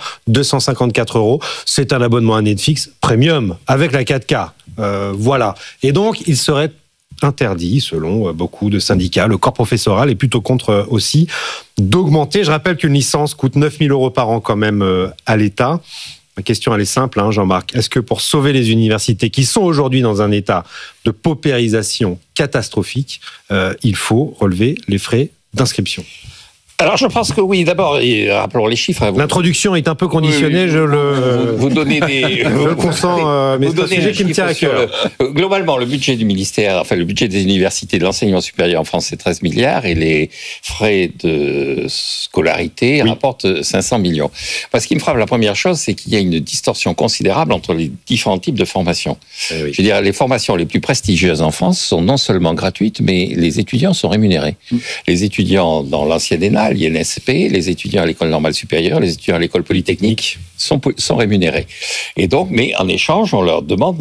254 €. C'est un abonnement à Netflix premium, avec la 4K. Voilà. Et donc, il serait interdit, selon beaucoup de syndicats, le corps professoral est plutôt contre aussi, d'augmenter. Je rappelle qu'une licence coûte 9 000 € par an quand même à l'État. Ma question, elle est simple, Jean-Marc. Est-ce que pour sauver les universités qui sont aujourd'hui dans un état de paupérisation catastrophique, il faut relever les frais d'inscription ? Alors, je pense que oui. D'abord, rappelons les chiffres. L'introduction est un peu conditionnée, vous donnez des... je le consens, mais c'est un sujet qui me tient à cœur. Globalement, le budget du ministère, le budget des universités de l'enseignement supérieur en France, c'est 13 milliards et les frais de scolarité rapportent 500 millions. Parce ce qui me frappe, la première chose, c'est qu'il y a une distorsion considérable entre les différents types de formations. Je veux dire, les formations les plus prestigieuses en France sont non seulement gratuites, mais les étudiants sont rémunérés. Les étudiants dans l'ancienne ENA, l'INSP, les étudiants à l'école normale supérieure, les étudiants à l'école polytechnique sont rémunérés. Et donc, mais en échange, on leur demande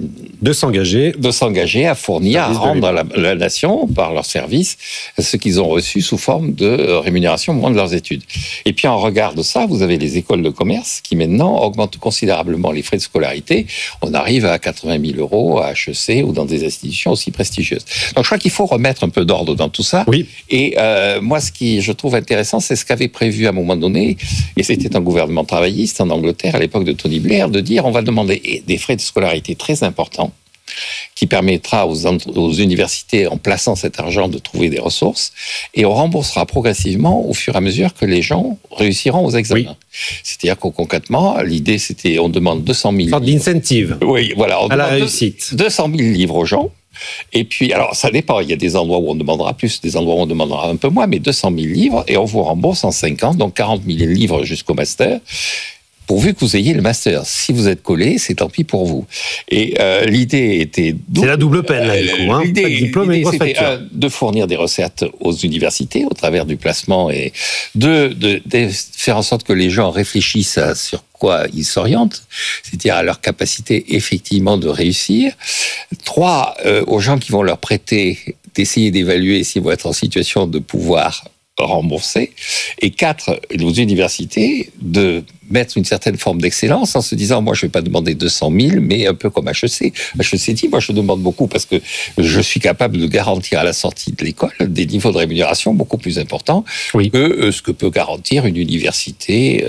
de s'engager à fournir, à rendre à la nation, par leurs services, ce qu'ils ont reçu sous forme de rémunération au moment de leurs études. Et puis, en regard de ça, vous avez les écoles de commerce qui, maintenant, augmentent considérablement les frais de scolarité. On arrive à 80 000 € à HEC ou dans des institutions aussi prestigieuses. Donc, je crois qu'il faut remettre un peu d'ordre dans tout ça. Oui. Et moi, ce qui, je trouve intéressant, c'est ce qu'avait prévu à un moment donné, et c'était un gouvernement travailliste en Angleterre à l'époque de Tony Blair, de dire on va demander des frais de scolarité très importants qui permettra aux universités, en plaçant cet argent, de trouver des ressources, et on remboursera progressivement au fur et à mesure que les gens réussiront aux examens. Oui. C'est-à-dire qu'au concrètement, l'idée c'était on demande 200 000 sorte d'incentive. Oui, voilà, on à la réussite. 200 000 livres aux gens. Et puis, alors ça dépend, il y a des endroits où on demandera plus, des endroits où on demandera un peu moins, mais 200 000 livres, et on vous rembourse en 5 ans, donc 40 000 livres jusqu'au master, pourvu que vous ayez le master. Si vous êtes collé, c'est tant pis pour vous. Et l'idée était... C'est la double peine, là, du coup. L'idée c'était de fournir des recettes aux universités au travers du placement et de faire en sorte que les gens réfléchissent sur quoi ils s'orientent, c'est-à-dire à leur capacité effectivement de réussir. 3, aux gens qui vont leur prêter, d'essayer d'évaluer s'ils vont être en situation de pouvoir rembourser. Et 4, aux universités de mettre une certaine forme d'excellence en se disant, moi, je ne vais pas demander 200 000, mais un peu comme HEC. HEC dit, moi, je demande beaucoup parce que je suis capable de garantir à la sortie de l'école des niveaux de rémunération beaucoup plus importants que ce que peut garantir une université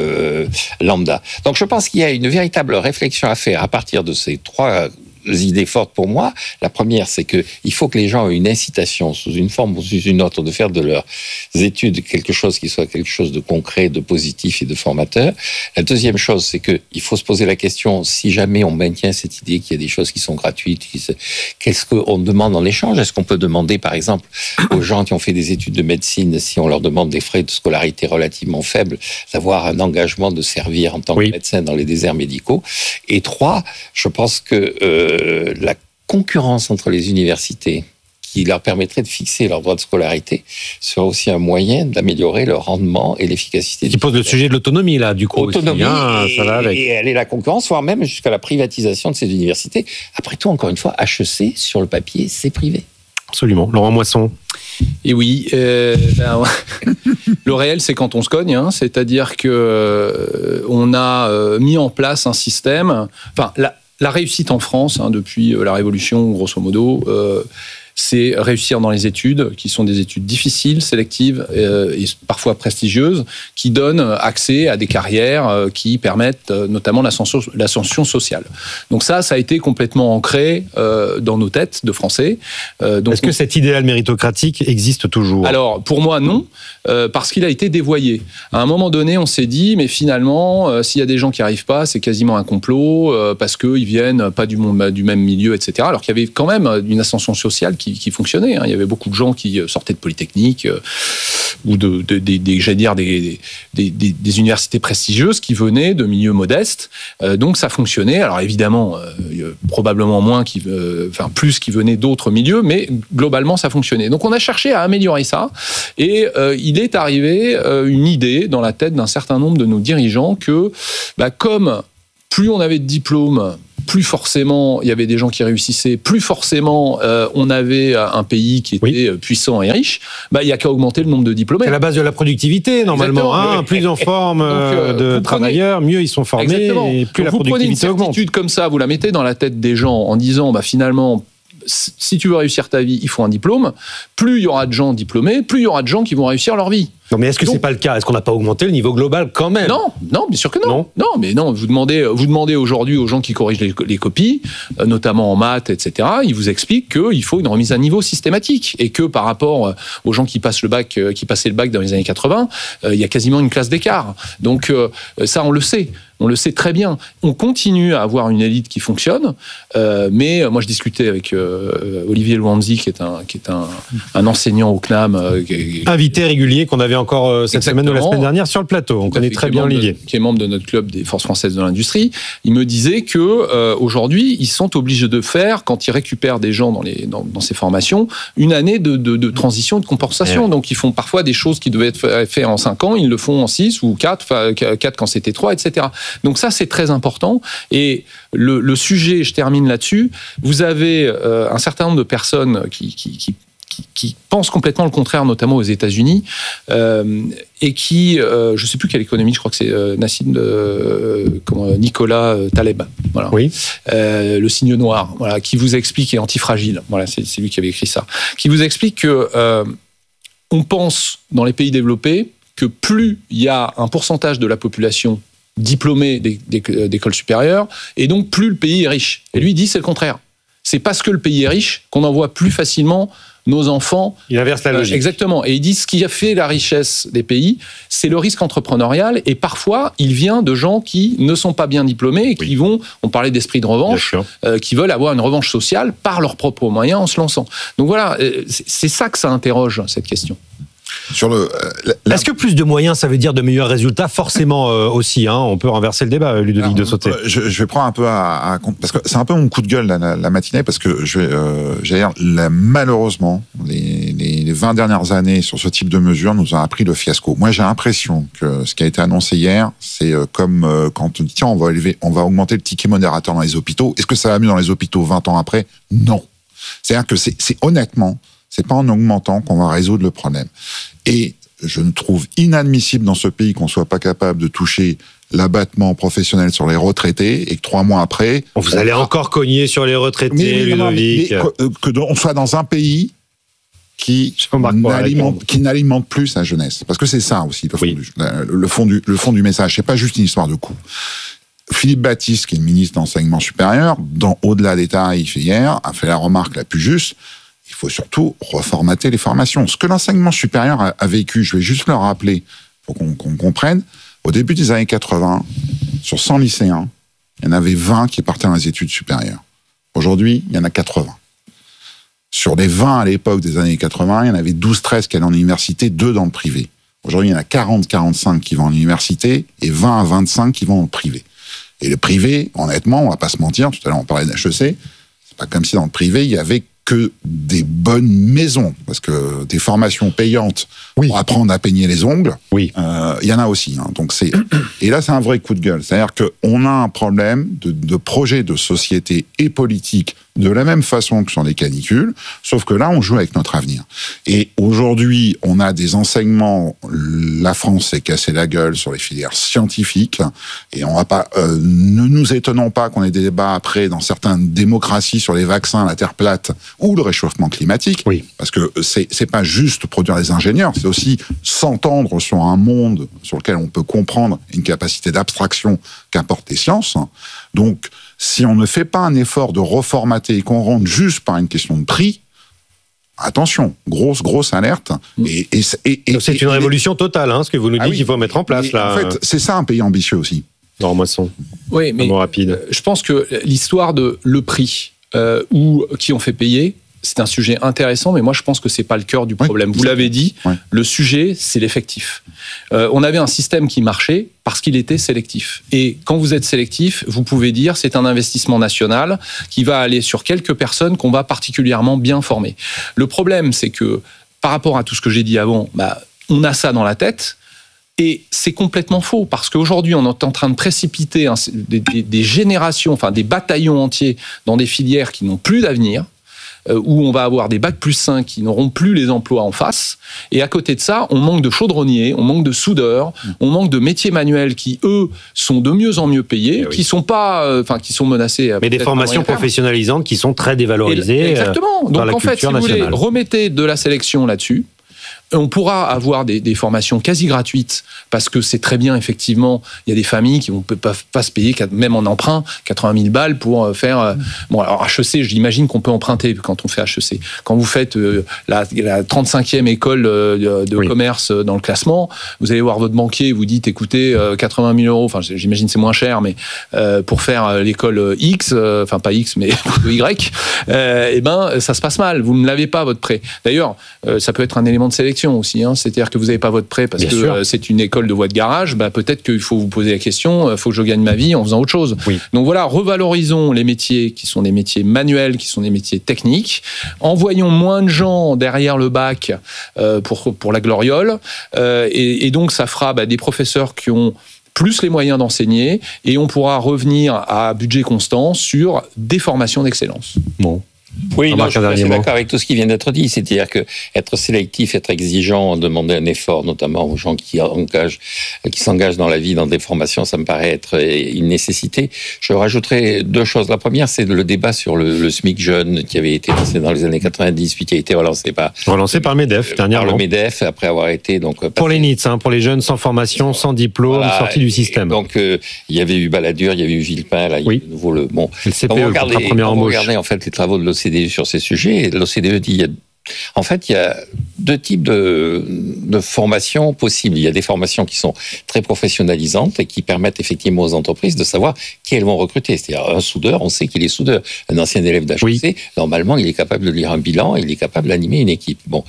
lambda. Donc, je pense qu'il y a une véritable réflexion à faire à partir de ces 3 idées fortes pour moi. La première, c'est qu'il faut que les gens aient une incitation sous une forme ou sous une autre de faire de leurs études quelque chose qui soit quelque chose de concret, de positif et de formateur. La deuxième chose, c'est qu'il faut se poser la question, si jamais on maintient cette idée qu'il y a des choses qui sont gratuites, qu'est-ce qu'on demande en échange ? Est-ce qu'on peut demander, par exemple, aux gens qui ont fait des études de médecine, si on leur demande des frais de scolarité relativement faibles, d'avoir un engagement de servir en tant que médecin dans les déserts médicaux ? Et 3, je pense que la concurrence entre les universités qui leur permettrait de fixer leur droit de scolarité sera aussi un moyen d'améliorer leur rendement et l'efficacité. Qui pose le sujet de l'autonomie, là, du coup. Autonomie, aussi, ça va avec. Et elle est la concurrence, voire même jusqu'à la privatisation de ces universités. Après tout, encore une fois, HEC, sur le papier, c'est privé. Absolument. Laurent Moisson. Et oui, Le réel, c'est quand on se cogne, hein, c'est-à-dire que on a mis en place un système. Enfin, la réussite en France, hein, depuis la Révolution, grosso modo, c'est réussir dans les études, qui sont des études difficiles, sélectives et parfois prestigieuses, qui donnent accès à des carrières qui permettent notamment l'ascension sociale. Donc ça a été complètement ancré dans nos têtes de Français. Donc est-ce que cet idéal méritocratique existe toujours ? Alors, pour moi, non, parce qu'il a été dévoyé. À un moment donné, on s'est dit, mais finalement, s'il y a des gens qui n'arrivent pas, c'est quasiment un complot, parce qu'ils viennent pas du même milieu, etc. Alors qu'il y avait quand même une ascension sociale qui fonctionnait. Hein. Il y avait beaucoup de gens qui sortaient de Polytechnique ou des universités prestigieuses qui venaient de milieux modestes. Donc ça fonctionnait. Alors évidemment, probablement plus qui venaient d'autres milieux, mais globalement ça fonctionnait. Donc on a cherché à améliorer ça et il est arrivé une idée dans la tête d'un certain nombre de nos dirigeants que comme plus on avait de diplômes, plus forcément il y avait des gens qui réussissaient, plus forcément on avait un pays qui était puissant et riche, il n'y a qu'à augmenter le nombre de diplômés. C'est la base de la productivité normalement. Hein, plus on forme de travailleurs, mieux ils sont formés. Exactement. Et plus la productivité augmente. Vous prenez une certitude comme ça, vous la mettez dans la tête des gens en disant finalement, si tu veux réussir ta vie, il faut un diplôme. Plus il y aura de gens diplômés, plus il y aura de gens qui vont réussir leur vie. Non, mais est-ce que c'est pas le cas ? Est-ce qu'on n'a pas augmenté le niveau global quand même ? Non, bien sûr que non. Non, vous demandez aujourd'hui aux gens qui corrigent les copies, notamment en maths, etc. Ils vous expliquent qu'il faut une remise à niveau systématique et que par rapport aux gens qui passaient le bac dans les années 80, il y a quasiment une classe d'écart. Donc ça, on le sait. On le sait très bien. On continue à avoir une élite qui fonctionne, mais moi je discutais avec Olivier Louanzi, qui est un enseignant au CNAM, invité régulier qu'on avait encore cette semaine ou la semaine dernière sur le plateau. On connaît très bien Olivier, qui est membre de notre club des forces françaises de l'industrie. Il me disait que aujourd'hui ils sont obligés de faire, quand ils récupèrent des gens dans ces formations, une année de transition, de compensation. Donc ils font parfois des choses qui devaient être faites en 5 ans, ils le font en 6 ou 4 quand c'était 3, etc. Donc ça, c'est très important. Et le sujet, je termine là-dessus, vous avez un certain nombre de personnes qui pensent complètement le contraire, notamment aux États-Unis, et qui, je ne sais plus quel économiste, je crois que c'est Nicolas Taleb, voilà. Oui. Le signe noir, voilà, qui vous explique, et Antifragile, voilà, c'est lui qui avait écrit ça, qui vous explique que on pense dans les pays développés que plus il y a un pourcentage de la population diplômés d'écoles supérieures, et donc plus le pays est riche. Et lui, il dit c'est le contraire. C'est parce que le pays est riche qu'on envoie plus facilement nos enfants. Il inverse la logique. Exactement. Et il dit ce qui a fait la richesse des pays, c'est le risque entrepreneurial, et parfois, il vient de gens qui ne sont pas bien diplômés et qui vont, on parlait d'esprit de revanche, qui veulent avoir une revanche sociale par leurs propres moyens en se lançant. Donc voilà, c'est ça que ça interroge, cette question. Est-ce que plus de moyens, ça veut dire de meilleurs résultats ? Forcément aussi. Hein, on peut renverser le débat, Ludovic de Sauté. Je vais prendre un peu parce que c'est un peu mon coup de gueule la matinée, parce que malheureusement, les 20 dernières années sur ce type de mesures nous ont appris le fiasco. Moi, j'ai l'impression que ce qui a été annoncé hier, c'est comme quand on dit tiens, on va augmenter le ticket modérateur dans les hôpitaux. Est-ce que ça va mieux dans les hôpitaux 20 ans après ? Non. C'est-à-dire que c'est honnêtement, c'est pas en augmentant qu'on va résoudre le problème. Et je ne trouve inadmissible dans ce pays qu'on soit pas capable de toucher l'abattement professionnel sur les retraités et que 3 mois après... Vous allez encore cogner sur les retraités, Ludovic. On soit dans un pays qui n'alimente plus sa jeunesse. Parce que c'est ça aussi, le fond du message. C'est pas juste une histoire de coût. Philippe Baptiste, qui est le ministre d'Enseignement supérieur, au-delà des tarifs hier, a fait la remarque la plus juste. Il faut surtout reformater les formations. Ce que l'enseignement supérieur a vécu, je vais juste le rappeler pour qu'on comprenne, au début des années 80, sur 100 lycéens, il y en avait 20 qui partaient dans les études supérieures. Aujourd'hui, il y en a 80. Sur les 20 à l'époque des années 80, il y en avait 12-13 qui allaient en université, 2 dans le privé. Aujourd'hui, il y en a 40-45 qui vont en université et 20 à 25 qui vont dans le privé. Et le privé, honnêtement, on va pas se mentir, tout à l'heure on parlait d'HEC, c'est pas comme si dans le privé, il y avait que des bonnes maisons, parce que des formations payantes pour apprendre à peigner les ongles, il y en a aussi. Hein. Donc et là, c'est un vrai coup de gueule. C'est-à-dire qu'on a un problème de projet de société et politique de la même façon que sur les canicules, sauf que là, on joue avec notre avenir. Et aujourd'hui, on a des enseignements, la France s'est cassé la gueule sur les filières scientifiques, et on va pas, ne nous étonnons pas qu'on ait des débats après dans certaines démocraties sur les vaccins, la Terre plate ou le réchauffement climatique, parce que c'est pas juste produire des ingénieurs, c'est aussi s'entendre sur un monde sur lequel on peut comprendre une capacité d'abstraction qu'apportent les sciences. Donc, si on ne fait pas un effort de reformater et qu'on rentre juste par une question de prix, attention, grosse alerte. Et c'est une révolution totale, ce que vous nous dites qu'il faut mettre en place. Là. En fait, c'est ça un pays ambitieux aussi. Non, Moisson. Oui, mais rapide. Je pense que l'histoire de le prix ou qui on fait payer, c'est un sujet intéressant, mais moi je pense que c'est pas le cœur du problème. Vous l'avez dit, le sujet c'est l'effectif. On avait un système qui marchait parce qu'il était sélectif. Et quand vous êtes sélectif, vous pouvez dire c'est un investissement national qui va aller sur quelques personnes qu'on va particulièrement bien former. Le problème c'est que par rapport à tout ce que j'ai dit avant, on a ça dans la tête. Et c'est complètement faux, parce qu'aujourd'hui, on est en train de précipiter des générations, enfin des bataillons entiers dans des filières qui n'ont plus d'avenir, où on va avoir des bac plus 5 qui n'auront plus les emplois en face. Et à côté de ça, on manque de chaudronniers, on manque de soudeurs, on manque de métiers manuels qui, eux, sont de mieux en mieux payés, qui sont pas, qui sont menacés. Mais des formations professionnalisantes qui sont très dévalorisées. Exactement. Donc en fait, si vous voulez, remettez de la sélection là-dessus. On pourra avoir des formations quasi gratuites parce que c'est très bien, effectivement. Il y a des familles qui ne peuvent pas se payer, même en emprunt, 80 000 balles pour faire... Bon, alors HEC, j'imagine qu'on peut emprunter quand on fait HEC. Quand vous faites la 35e école de commerce dans le classement, vous allez voir votre banquier, vous dites, écoutez, 80 000 euros, enfin j'imagine c'est moins cher, mais pour faire l'école X, enfin pas X, mais Y, ça se passe mal. Vous ne l'avez pas, votre prêt. D'ailleurs, ça peut être un élément de sélection aussi, c'est-à-dire que vous n'avez pas votre prêt parce que c'est une école de voie de garage, peut-être qu'il faut vous poser la question, il faut que je gagne ma vie en faisant autre chose. Donc voilà, revalorisons les métiers qui sont des métiers manuels, qui sont des métiers techniques, envoyons moins de gens derrière le bac pour la gloriole, et donc ça fera des professeurs qui ont plus les moyens d'enseigner, et on pourra revenir à budget constant sur des formations d'excellence. Bon. Oui, je suis assez d'accord avec tout ce qui vient d'être dit. C'est-à-dire que être sélectif, être exigeant, demander un effort, notamment aux gens qui s'engagent dans la vie, dans des formations, ça me paraît être une nécessité. Je rajouterai deux choses. La première, c'est le débat sur le SMIC jeune qui avait été lancé dans les années 90, puis qui a été relancé par le MEDEF dernièrement. Par le MEDEF, après avoir été pour les NEETs, pour les jeunes sans formation, sans diplôme, sortis du système. Donc il y avait eu Balladur, il y avait eu Villepin, là il y a de nouveau le CPE. Quand vous regardez en fait les travaux de l'OCDE sur ces sujets, et l'OCDE dit il y a deux types de formations possibles. Il y a des formations qui sont très professionnalisantes et qui permettent effectivement aux entreprises de savoir qui elles vont recruter. C'est-à-dire un soudeur, on sait qu'il est soudeur. Un ancien élève d'HEC, normalement, il est capable de lire un bilan, il est capable d'animer une équipe. Bon.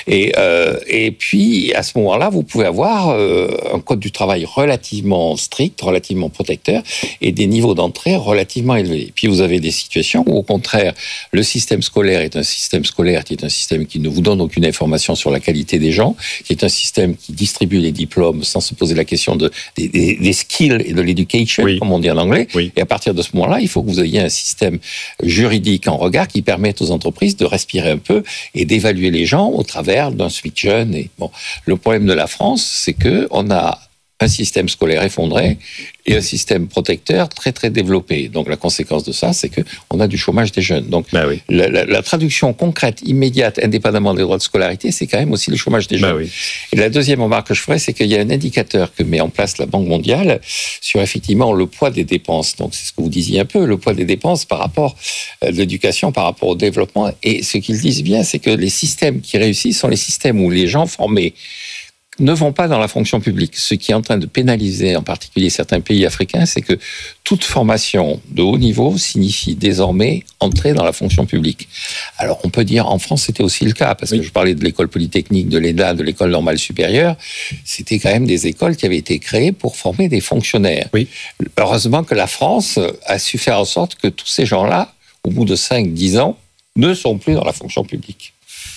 Et puis, à ce moment-là, vous pouvez avoir un code du travail relativement strict, relativement protecteur, et des niveaux d'entrée relativement élevés. Et puis, vous avez des situations où, au contraire, le système scolaire est un système scolaire qui est un système qui ne vous donne aucune information sur la qualité des gens, qui est un système qui distribue les diplômes sans se poser la question des skills et de l'éducation, comme on dit en anglais. Et à partir de ce moment-là, il faut que vous ayez un système juridique en regard qui permette aux entreprises de respirer un peu et d'évaluer les gens au travers d'un SMIC jeune. Et le problème de la France, c'est que on a un système scolaire effondré et un système protecteur très très développé. Donc la conséquence de ça, c'est que on a du chômage des jeunes. Donc la traduction concrète, immédiate, indépendamment des droits de scolarité, c'est quand même aussi le chômage des jeunes. Et la deuxième remarque que je ferai, c'est qu'il y a un indicateur que met en place la Banque mondiale sur effectivement le poids des dépenses. Donc c'est ce que vous disiez un peu, le poids des dépenses par rapport à l'éducation, par rapport au développement. Et ce qu'ils disent bien, c'est que les systèmes qui réussissent sont les systèmes où les gens formés ne vont pas dans la fonction publique. Ce qui est en train de pénaliser, en particulier certains pays africains, c'est que toute formation de haut niveau signifie désormais entrer dans la fonction publique. Alors, on peut dire, en France, c'était aussi le cas, parce que je parlais de l'école polytechnique, de l'ENA, de l'école normale supérieure. C'était quand même des écoles qui avaient été créées pour former des fonctionnaires. Heureusement que la France a su faire en sorte que tous ces gens-là, au bout de 5-10 ans, ne sont plus dans la fonction publique.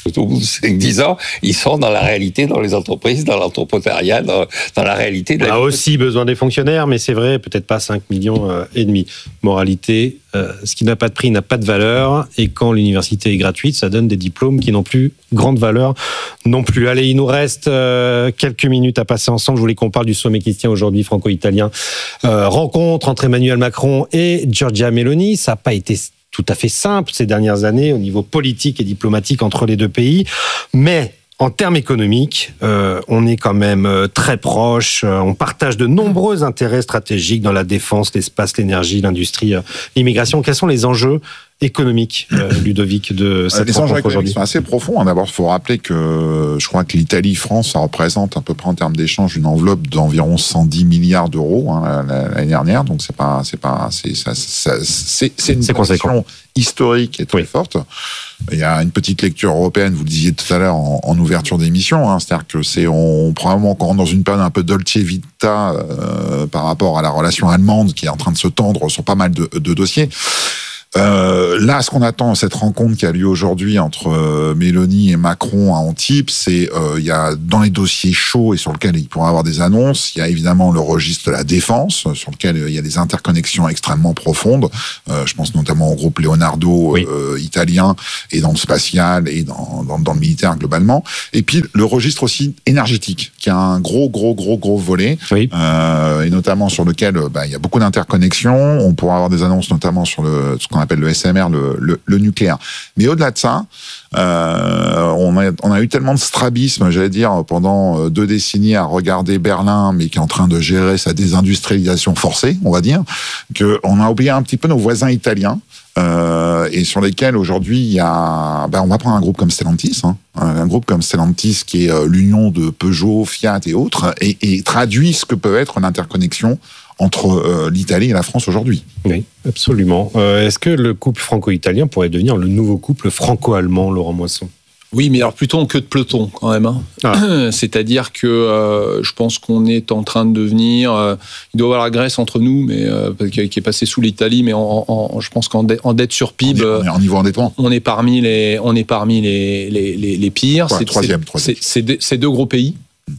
Au bout de 5-10 ans, ils sont dans la réalité, dans les entreprises, dans l'entrepreneuriat, dans la réalité de la vie. On a aussi besoin des fonctionnaires, mais c'est vrai, peut-être pas 5,5 millions. Moralité, ce qui n'a pas de prix n'a pas de valeur, et quand l'université est gratuite, ça donne des diplômes qui n'ont plus grande valeur non plus. Allez, il nous reste quelques minutes à passer ensemble. Je voulais qu'on parle du sommet qui se tient aujourd'hui, franco-italien. Rencontre entre Emmanuel Macron et Giorgia Meloni. Ça n'a pas été tout à fait simple ces dernières années au niveau politique et diplomatique entre les deux pays, mais en termes économiques, on est quand même très proche. On partage de nombreux intérêts stratégiques dans la défense, l'espace, l'énergie, l'industrie, l'immigration. Quels sont les enjeux économiques, Ludovic, de cette les enjeux aujourd'hui? Sont assez profonds. D'abord, il faut rappeler que je crois que l'Italie-France, ça représente à peu près en termes d'échange une enveloppe d'environ 110 milliards d'euros l'année dernière. Donc c'est une conséquence historique et très forte. Il y a une petite lecture européenne, vous le disiez tout à l'heure en ouverture d'émission, c'est-à-dire que on probablement qu'on rentre dans une période un peu dolce vita par rapport à la relation allemande qui est en train de se tendre sur pas mal de dossiers. Là, ce qu'on attend, cette rencontre qui a lieu aujourd'hui entre Meloni et Macron à Antibes, c'est il y a dans les dossiers chauds et sur lesquels il pourra y avoir des annonces, il y a évidemment le registre de la défense, sur lequel il y a des interconnexions extrêmement profondes. Je pense notamment au groupe Leonardo italien, et dans le spatial et dans le militaire globalement. Et puis le registre aussi énergétique, qui a un gros volet, et notamment sur lequel il y a beaucoup d'interconnexions. On pourra avoir des annonces notamment sur ce qu'on appelle le SMR, le nucléaire. Mais au-delà de ça, on a eu tellement de strabisme, j'allais dire, pendant 2 décennies à regarder Berlin, mais qui est en train de gérer sa désindustrialisation forcée, on va dire, qu'on a oublié un petit peu nos voisins italiens, et sur lesquels aujourd'hui il y a, on va prendre un groupe comme Stellantis, un groupe comme Stellantis qui est l'union de Peugeot, Fiat et autres, et traduit ce que peut être l'interconnexion entre l'Italie et la France aujourd'hui. Oui, absolument. Est-ce que le couple franco-italien pourrait devenir le nouveau couple franco-allemand, Laurent Moisson ? Oui, mais alors plutôt en queue de peloton quand même. C'est-à-dire que je pense qu'on est en train de devenir... il doit y avoir la Grèce entre nous, mais qui est passée sous l'Italie, mais je pense qu'en dette sur PIB... On est en niveau endettement. On est parmi les pires. Ouais, troisième. C'est 2 gros pays.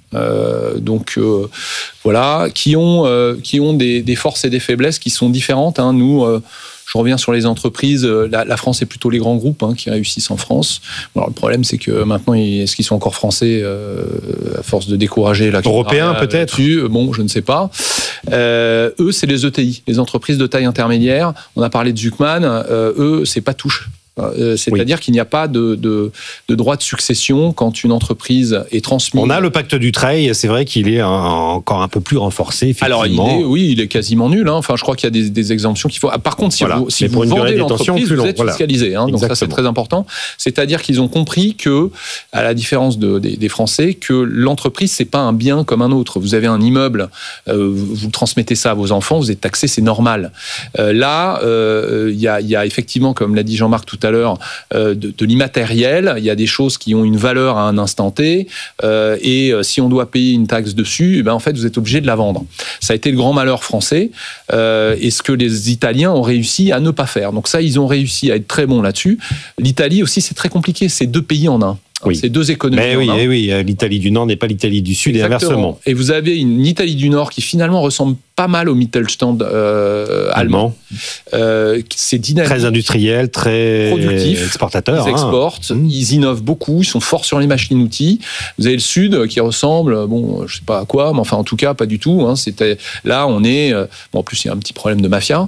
Voilà, qui ont des forces et des faiblesses qui sont différentes. Nous, je reviens sur les entreprises. La France, c'est plutôt les grands groupes qui réussissent en France. Alors, le problème, c'est que maintenant, est-ce qu'ils sont encore français à force de décourager européens peut-être. Bon, je ne sais pas. Eux, c'est les ETI, les entreprises de taille intermédiaire. On a parlé de Zuckman. Eux, c'est pas touche. C'est-à-dire qu'il n'y a pas de droit de succession quand une entreprise est transmise. On a le pacte Dutreil, c'est vrai qu'il est encore un peu plus renforcé, effectivement. Alors, il est quasiment nul. Enfin, je crois qu'il y a des exemptions qu'il faut... Par contre, si vous vendez l'entreprise, vous êtes fiscalisé. Donc ça, c'est très important. C'est-à-dire qu'ils ont compris que, à la différence des Français, que l'entreprise, c'est pas un bien comme un autre. Vous avez un immeuble, vous transmettez ça à vos enfants, vous êtes taxé, c'est normal. Là, il y a effectivement, comme l'a dit Jean-Marc tout à l'heure, de l'immatériel. Il y a des choses qui ont une valeur à un instant T, et si on doit payer une taxe dessus, en fait, vous êtes obligé de la vendre. Ça a été le grand malheur français, et ce que les Italiens ont réussi à ne pas faire. Donc ça, ils ont réussi à être très bons là-dessus. L'Italie aussi, c'est très compliqué. C'est 2 pays en un. Oui. C'est 2 économies. Mais oui, l'Italie du Nord n'est pas l'Italie du Sud. Exactement. Et inversement. Et vous avez une Italie du Nord qui finalement ressemble pas mal au Mittelstand allemand. C'est dynamique. Très industriel, très productif, exportateur. Ils exportent, ils innovent beaucoup, ils sont forts sur les machines-outils. Vous avez le Sud qui ressemble, je sais pas à quoi, mais enfin en tout cas pas du tout. Là, on est... en plus, il y a un petit problème de mafia.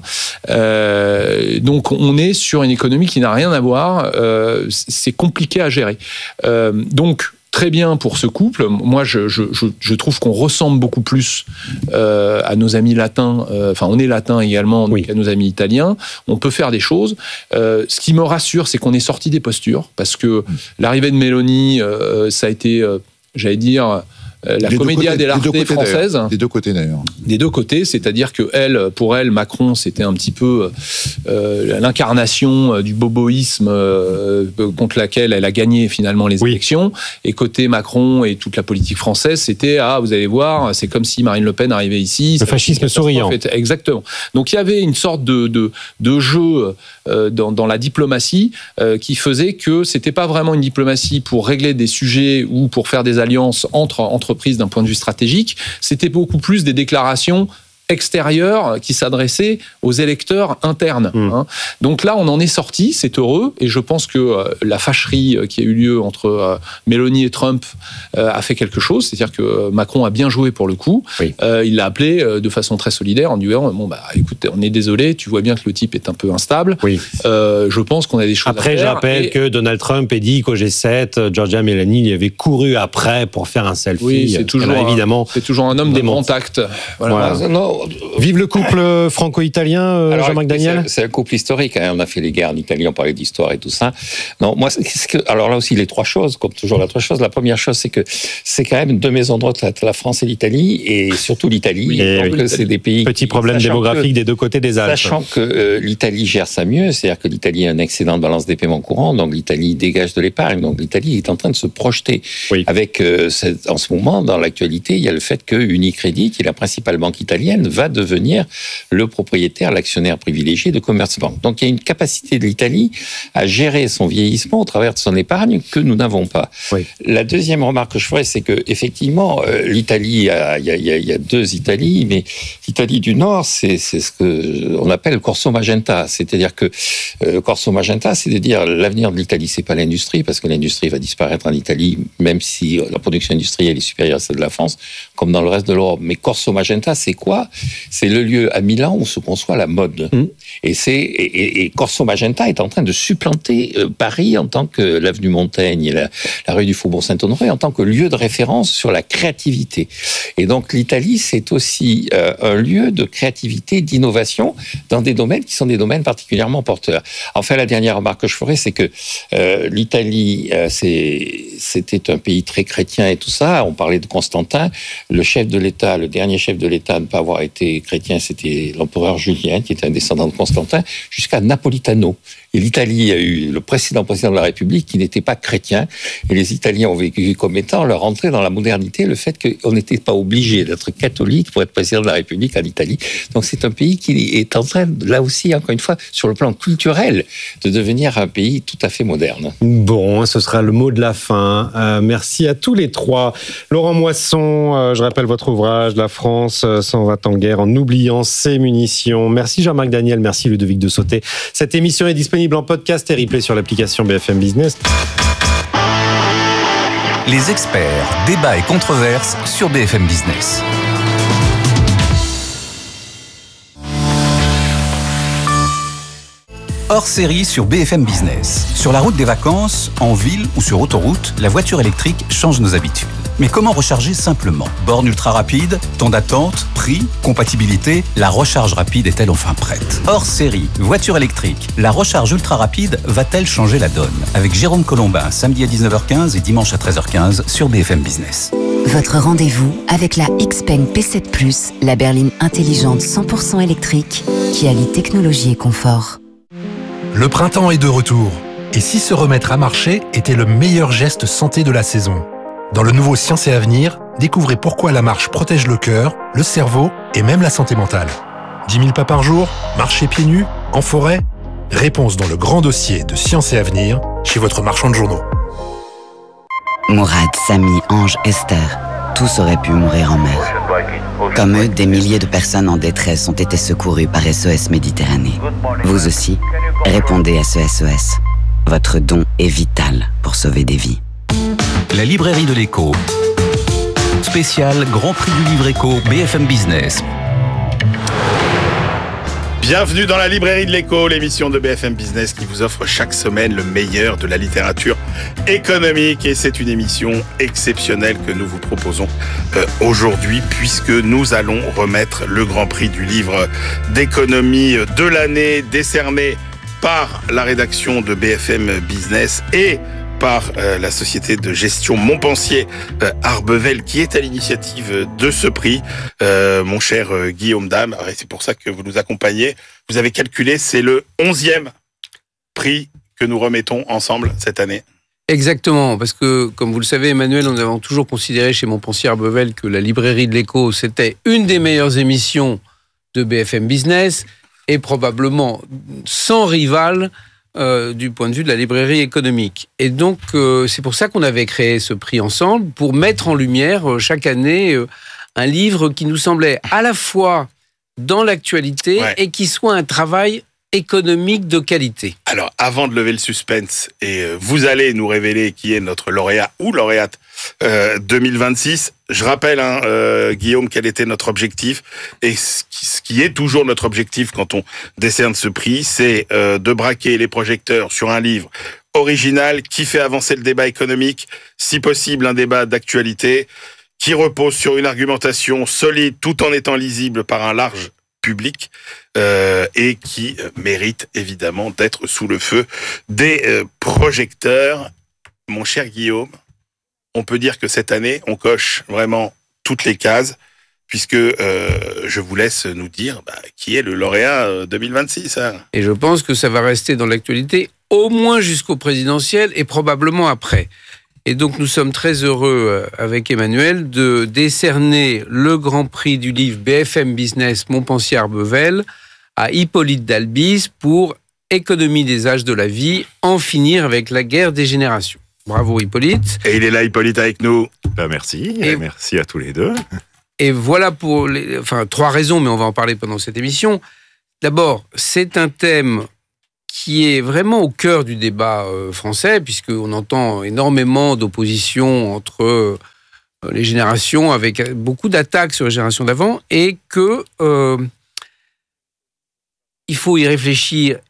Donc, on est sur une économie qui n'a rien à voir. C'est compliqué à gérer. Donc, très bien pour ce couple. Moi, je trouve qu'on ressemble beaucoup plus à nos amis latins. On est latins également, donc à nos amis italiens. On peut faire des choses. Ce qui me rassure, c'est qu'on est sorti des postures, parce que l'arrivée de Meloni, ça a été, j'allais dire, la commedia dell'arte française. Des deux côtés d'ailleurs. Des deux côtés, c'est-à-dire que pour elle, Macron, c'était un petit peu l'incarnation du boboïsme contre laquelle elle a gagné finalement les élections. Et côté Macron et toute la politique française, c'était vous allez voir, c'est comme si Marine Le Pen arrivait ici. Le fascisme souriant. Exactement. Donc il y avait une sorte de jeu dans la diplomatie qui faisait que c'était pas vraiment une diplomatie pour régler des sujets ou pour faire des alliances entre entreprises d'un point de vue stratégique, c'était beaucoup plus des déclarations extérieures qui s'adressaient aux électeurs internes. Donc là, on en est sorti, c'est heureux, et je pense que la fâcherie qui a eu lieu entre Mélanie et Trump a fait quelque chose, c'est-à-dire que Macron a bien joué pour le coup. Il l'a appelé de façon très solidaire en disant écoute, on est désolé, tu vois bien que le type est un peu instable. Je pense qu'on a des choses à faire. Après, je rappelle que Donald Trump a dit qu'au G7, Giorgia Meloni avait couru après pour faire un selfie. Oui, c'est toujours un homme de grand tact. Voilà. Non, vive le couple franco-italien, Jean-Marc Daniel. C'est un couple historique. On a fait les guerres en Italie, on parlait d'histoire et tout ça. Non, moi, alors là aussi, les trois choses, comme toujours, la trois choses. La première chose, c'est que c'est quand même deux maisons de retraite, la France et l'Italie, et surtout l'Italie. C'est des pays. Petit problème démographique des deux côtés des Alpes. Sachant que l'Italie gère ça mieux, c'est-à-dire que l'Italie a un excédent de balance des paiements courants, donc l'Italie dégage de l'épargne, donc l'Italie est en train de se projeter. Avec, en ce moment, dans l'actualité, il y a le fait que Unicredit, qui est la principale banque italienne, va devenir le propriétaire, l'actionnaire privilégié de Commerzbank. Donc il y a une capacité de l'Italie à gérer son vieillissement au travers de son épargne que nous n'avons pas. La deuxième remarque que je ferais, c'est que effectivement l'Italie, il y a deux Italies, mais l'Italie du Nord, c'est ce que on appelle Corso Magenta, c'est-à-dire que Corso Magenta, c'est de dire l'avenir de l'Italie, c'est pas l'industrie, parce que l'industrie va disparaître en Italie, même si la production industrielle est supérieure à celle de la France, comme dans le reste de l'Europe. Mais Corso Magenta, c'est quoi ? C'est le lieu à Milan où se conçoit la mode. Et Corso Magenta est en train de supplanter Paris en tant que l'avenue Montaigne et la rue du Faubourg Saint-Honoré en tant que lieu de référence sur la créativité. Et donc l'Italie, c'est aussi un lieu de créativité, d'innovation dans des domaines qui sont des domaines particulièrement porteurs. Enfin, la dernière remarque que je ferai, c'est que l'Italie, c'était un pays très chrétien et tout ça. On parlait de Constantin. Le chef de l'État, le dernier chef de l'État à ne pas avoir été chrétien, c'était l'empereur Julien, qui était un descendant de Constantin, jusqu'à Napolitano. Et l'Italie a eu le précédent président de la République qui n'était pas chrétien. Et les Italiens ont vécu comme étant leur entrée dans la modernité, le fait qu'on n'était pas obligé d'être catholique pour être président de la République en Italie. Donc c'est un pays qui est en train, là aussi, encore une fois, sur le plan culturel, de devenir un pays tout à fait moderne. Bon, ce sera le mot de la fin. Merci à tous les trois. Laurent Moisson, je rappelle votre ouvrage, La France s'en va en guerre en oubliant ses munitions. Merci Jean-Marc Daniel, merci Ludovic de Sauté. Cette émission est disponible en podcast et replay sur l'application BFM Business. Les experts, débats et controverses sur BFM Business. Hors série sur BFM Business. Sur la route des vacances, en ville ou sur autoroute, la voiture électrique change nos habitudes. Mais comment recharger simplement ? Borne ultra rapide, temps d'attente, prix, compatibilité, la recharge rapide est-elle enfin prête ? Hors série, voiture électrique, la recharge ultra rapide va-t-elle changer la donne ? Avec Jérôme Colombin, samedi à 19h15 et dimanche à 13h15 sur BFM Business. Votre rendez-vous avec la Xpeng P7+, la berline intelligente 100% électrique qui allie technologie et confort. Le printemps est de retour. Et si se remettre à marcher était le meilleur geste santé de la saison ? Dans le nouveau Science et Avenir, découvrez pourquoi la marche protège le cœur, le cerveau et même la santé mentale. 10 000 pas par jour, marcher pieds nus, en forêt ? Réponse dans le grand dossier de Science et Avenir, chez votre marchand de journaux. Mourad, Samy, Ange, Esther, tous auraient pu mourir en mer. Comme eux, des milliers de personnes en détresse ont été secourues par SOS Méditerranée. Vous aussi, répondez à ce SOS. Votre don est vital pour sauver des vies. La librairie de l'écho. Spécial Grand Prix du Livre Éco BFM Business. Bienvenue dans la librairie de l'écho, l'émission de BFM Business qui vous offre chaque semaine le meilleur de la littérature économique. Et c'est une émission exceptionnelle que nous vous proposons aujourd'hui, puisque nous allons remettre le Grand Prix du livre d'économie de l'année, décerné par la rédaction de BFM Business et par la société de gestion Montpensier Arbevel qui est à l'initiative de ce prix. Mon cher Guillaume Dame, c'est pour ça que vous nous accompagnez. Vous avez calculé, c'est le 11e prix que nous remettons ensemble cette année. Exactement, parce que, comme vous le savez, Emmanuel, nous avons toujours considéré chez Montpensier Arbevel que la librairie de l'écho, c'était une des meilleures émissions de BFM Business et probablement sans rival du point de vue de la librairie économique. Et donc, c'est pour ça qu'on avait créé ce prix ensemble, pour mettre en lumière chaque année un livre qui nous semblait à la fois dans l'actualité et qui soit un travail économique de qualité. Alors, avant de lever le suspense, et vous allez nous révéler qui est notre lauréat ou lauréate 2026, je rappelle, Guillaume, quel était notre objectif, et ce qui est toujours notre objectif quand on décerne ce prix, c'est de braquer les projecteurs sur un livre original qui fait avancer le débat économique, si possible un débat d'actualité, qui repose sur une argumentation solide tout en étant lisible par un large public et qui mérite évidemment d'être sous le feu des projecteurs. Mon cher Guillaume, on peut dire que cette année, on coche vraiment toutes les cases, puisque je vous laisse nous dire qui est le lauréat 2026. Et je pense que ça va rester dans l'actualité au moins jusqu'au présidentiel et probablement après. Et donc, nous sommes très heureux, avec Emmanuel, de décerner le Grand Prix du livre BFM Business Montpensier Arbevel à Hippolyte d'Albis pour Économie des âges de la vie, en finir avec la guerre des générations. Bravo, Hippolyte. Et il est là, Hippolyte, avec nous. Merci, et merci à tous les deux. Et voilà pour 3 raisons, mais on va en parler pendant cette émission. D'abord, c'est un thème qui est vraiment au cœur du débat français, puisqu'on entend énormément d'opposition entre les générations, avec beaucoup d'attaques sur les générations d'avant, et que il faut y réfléchir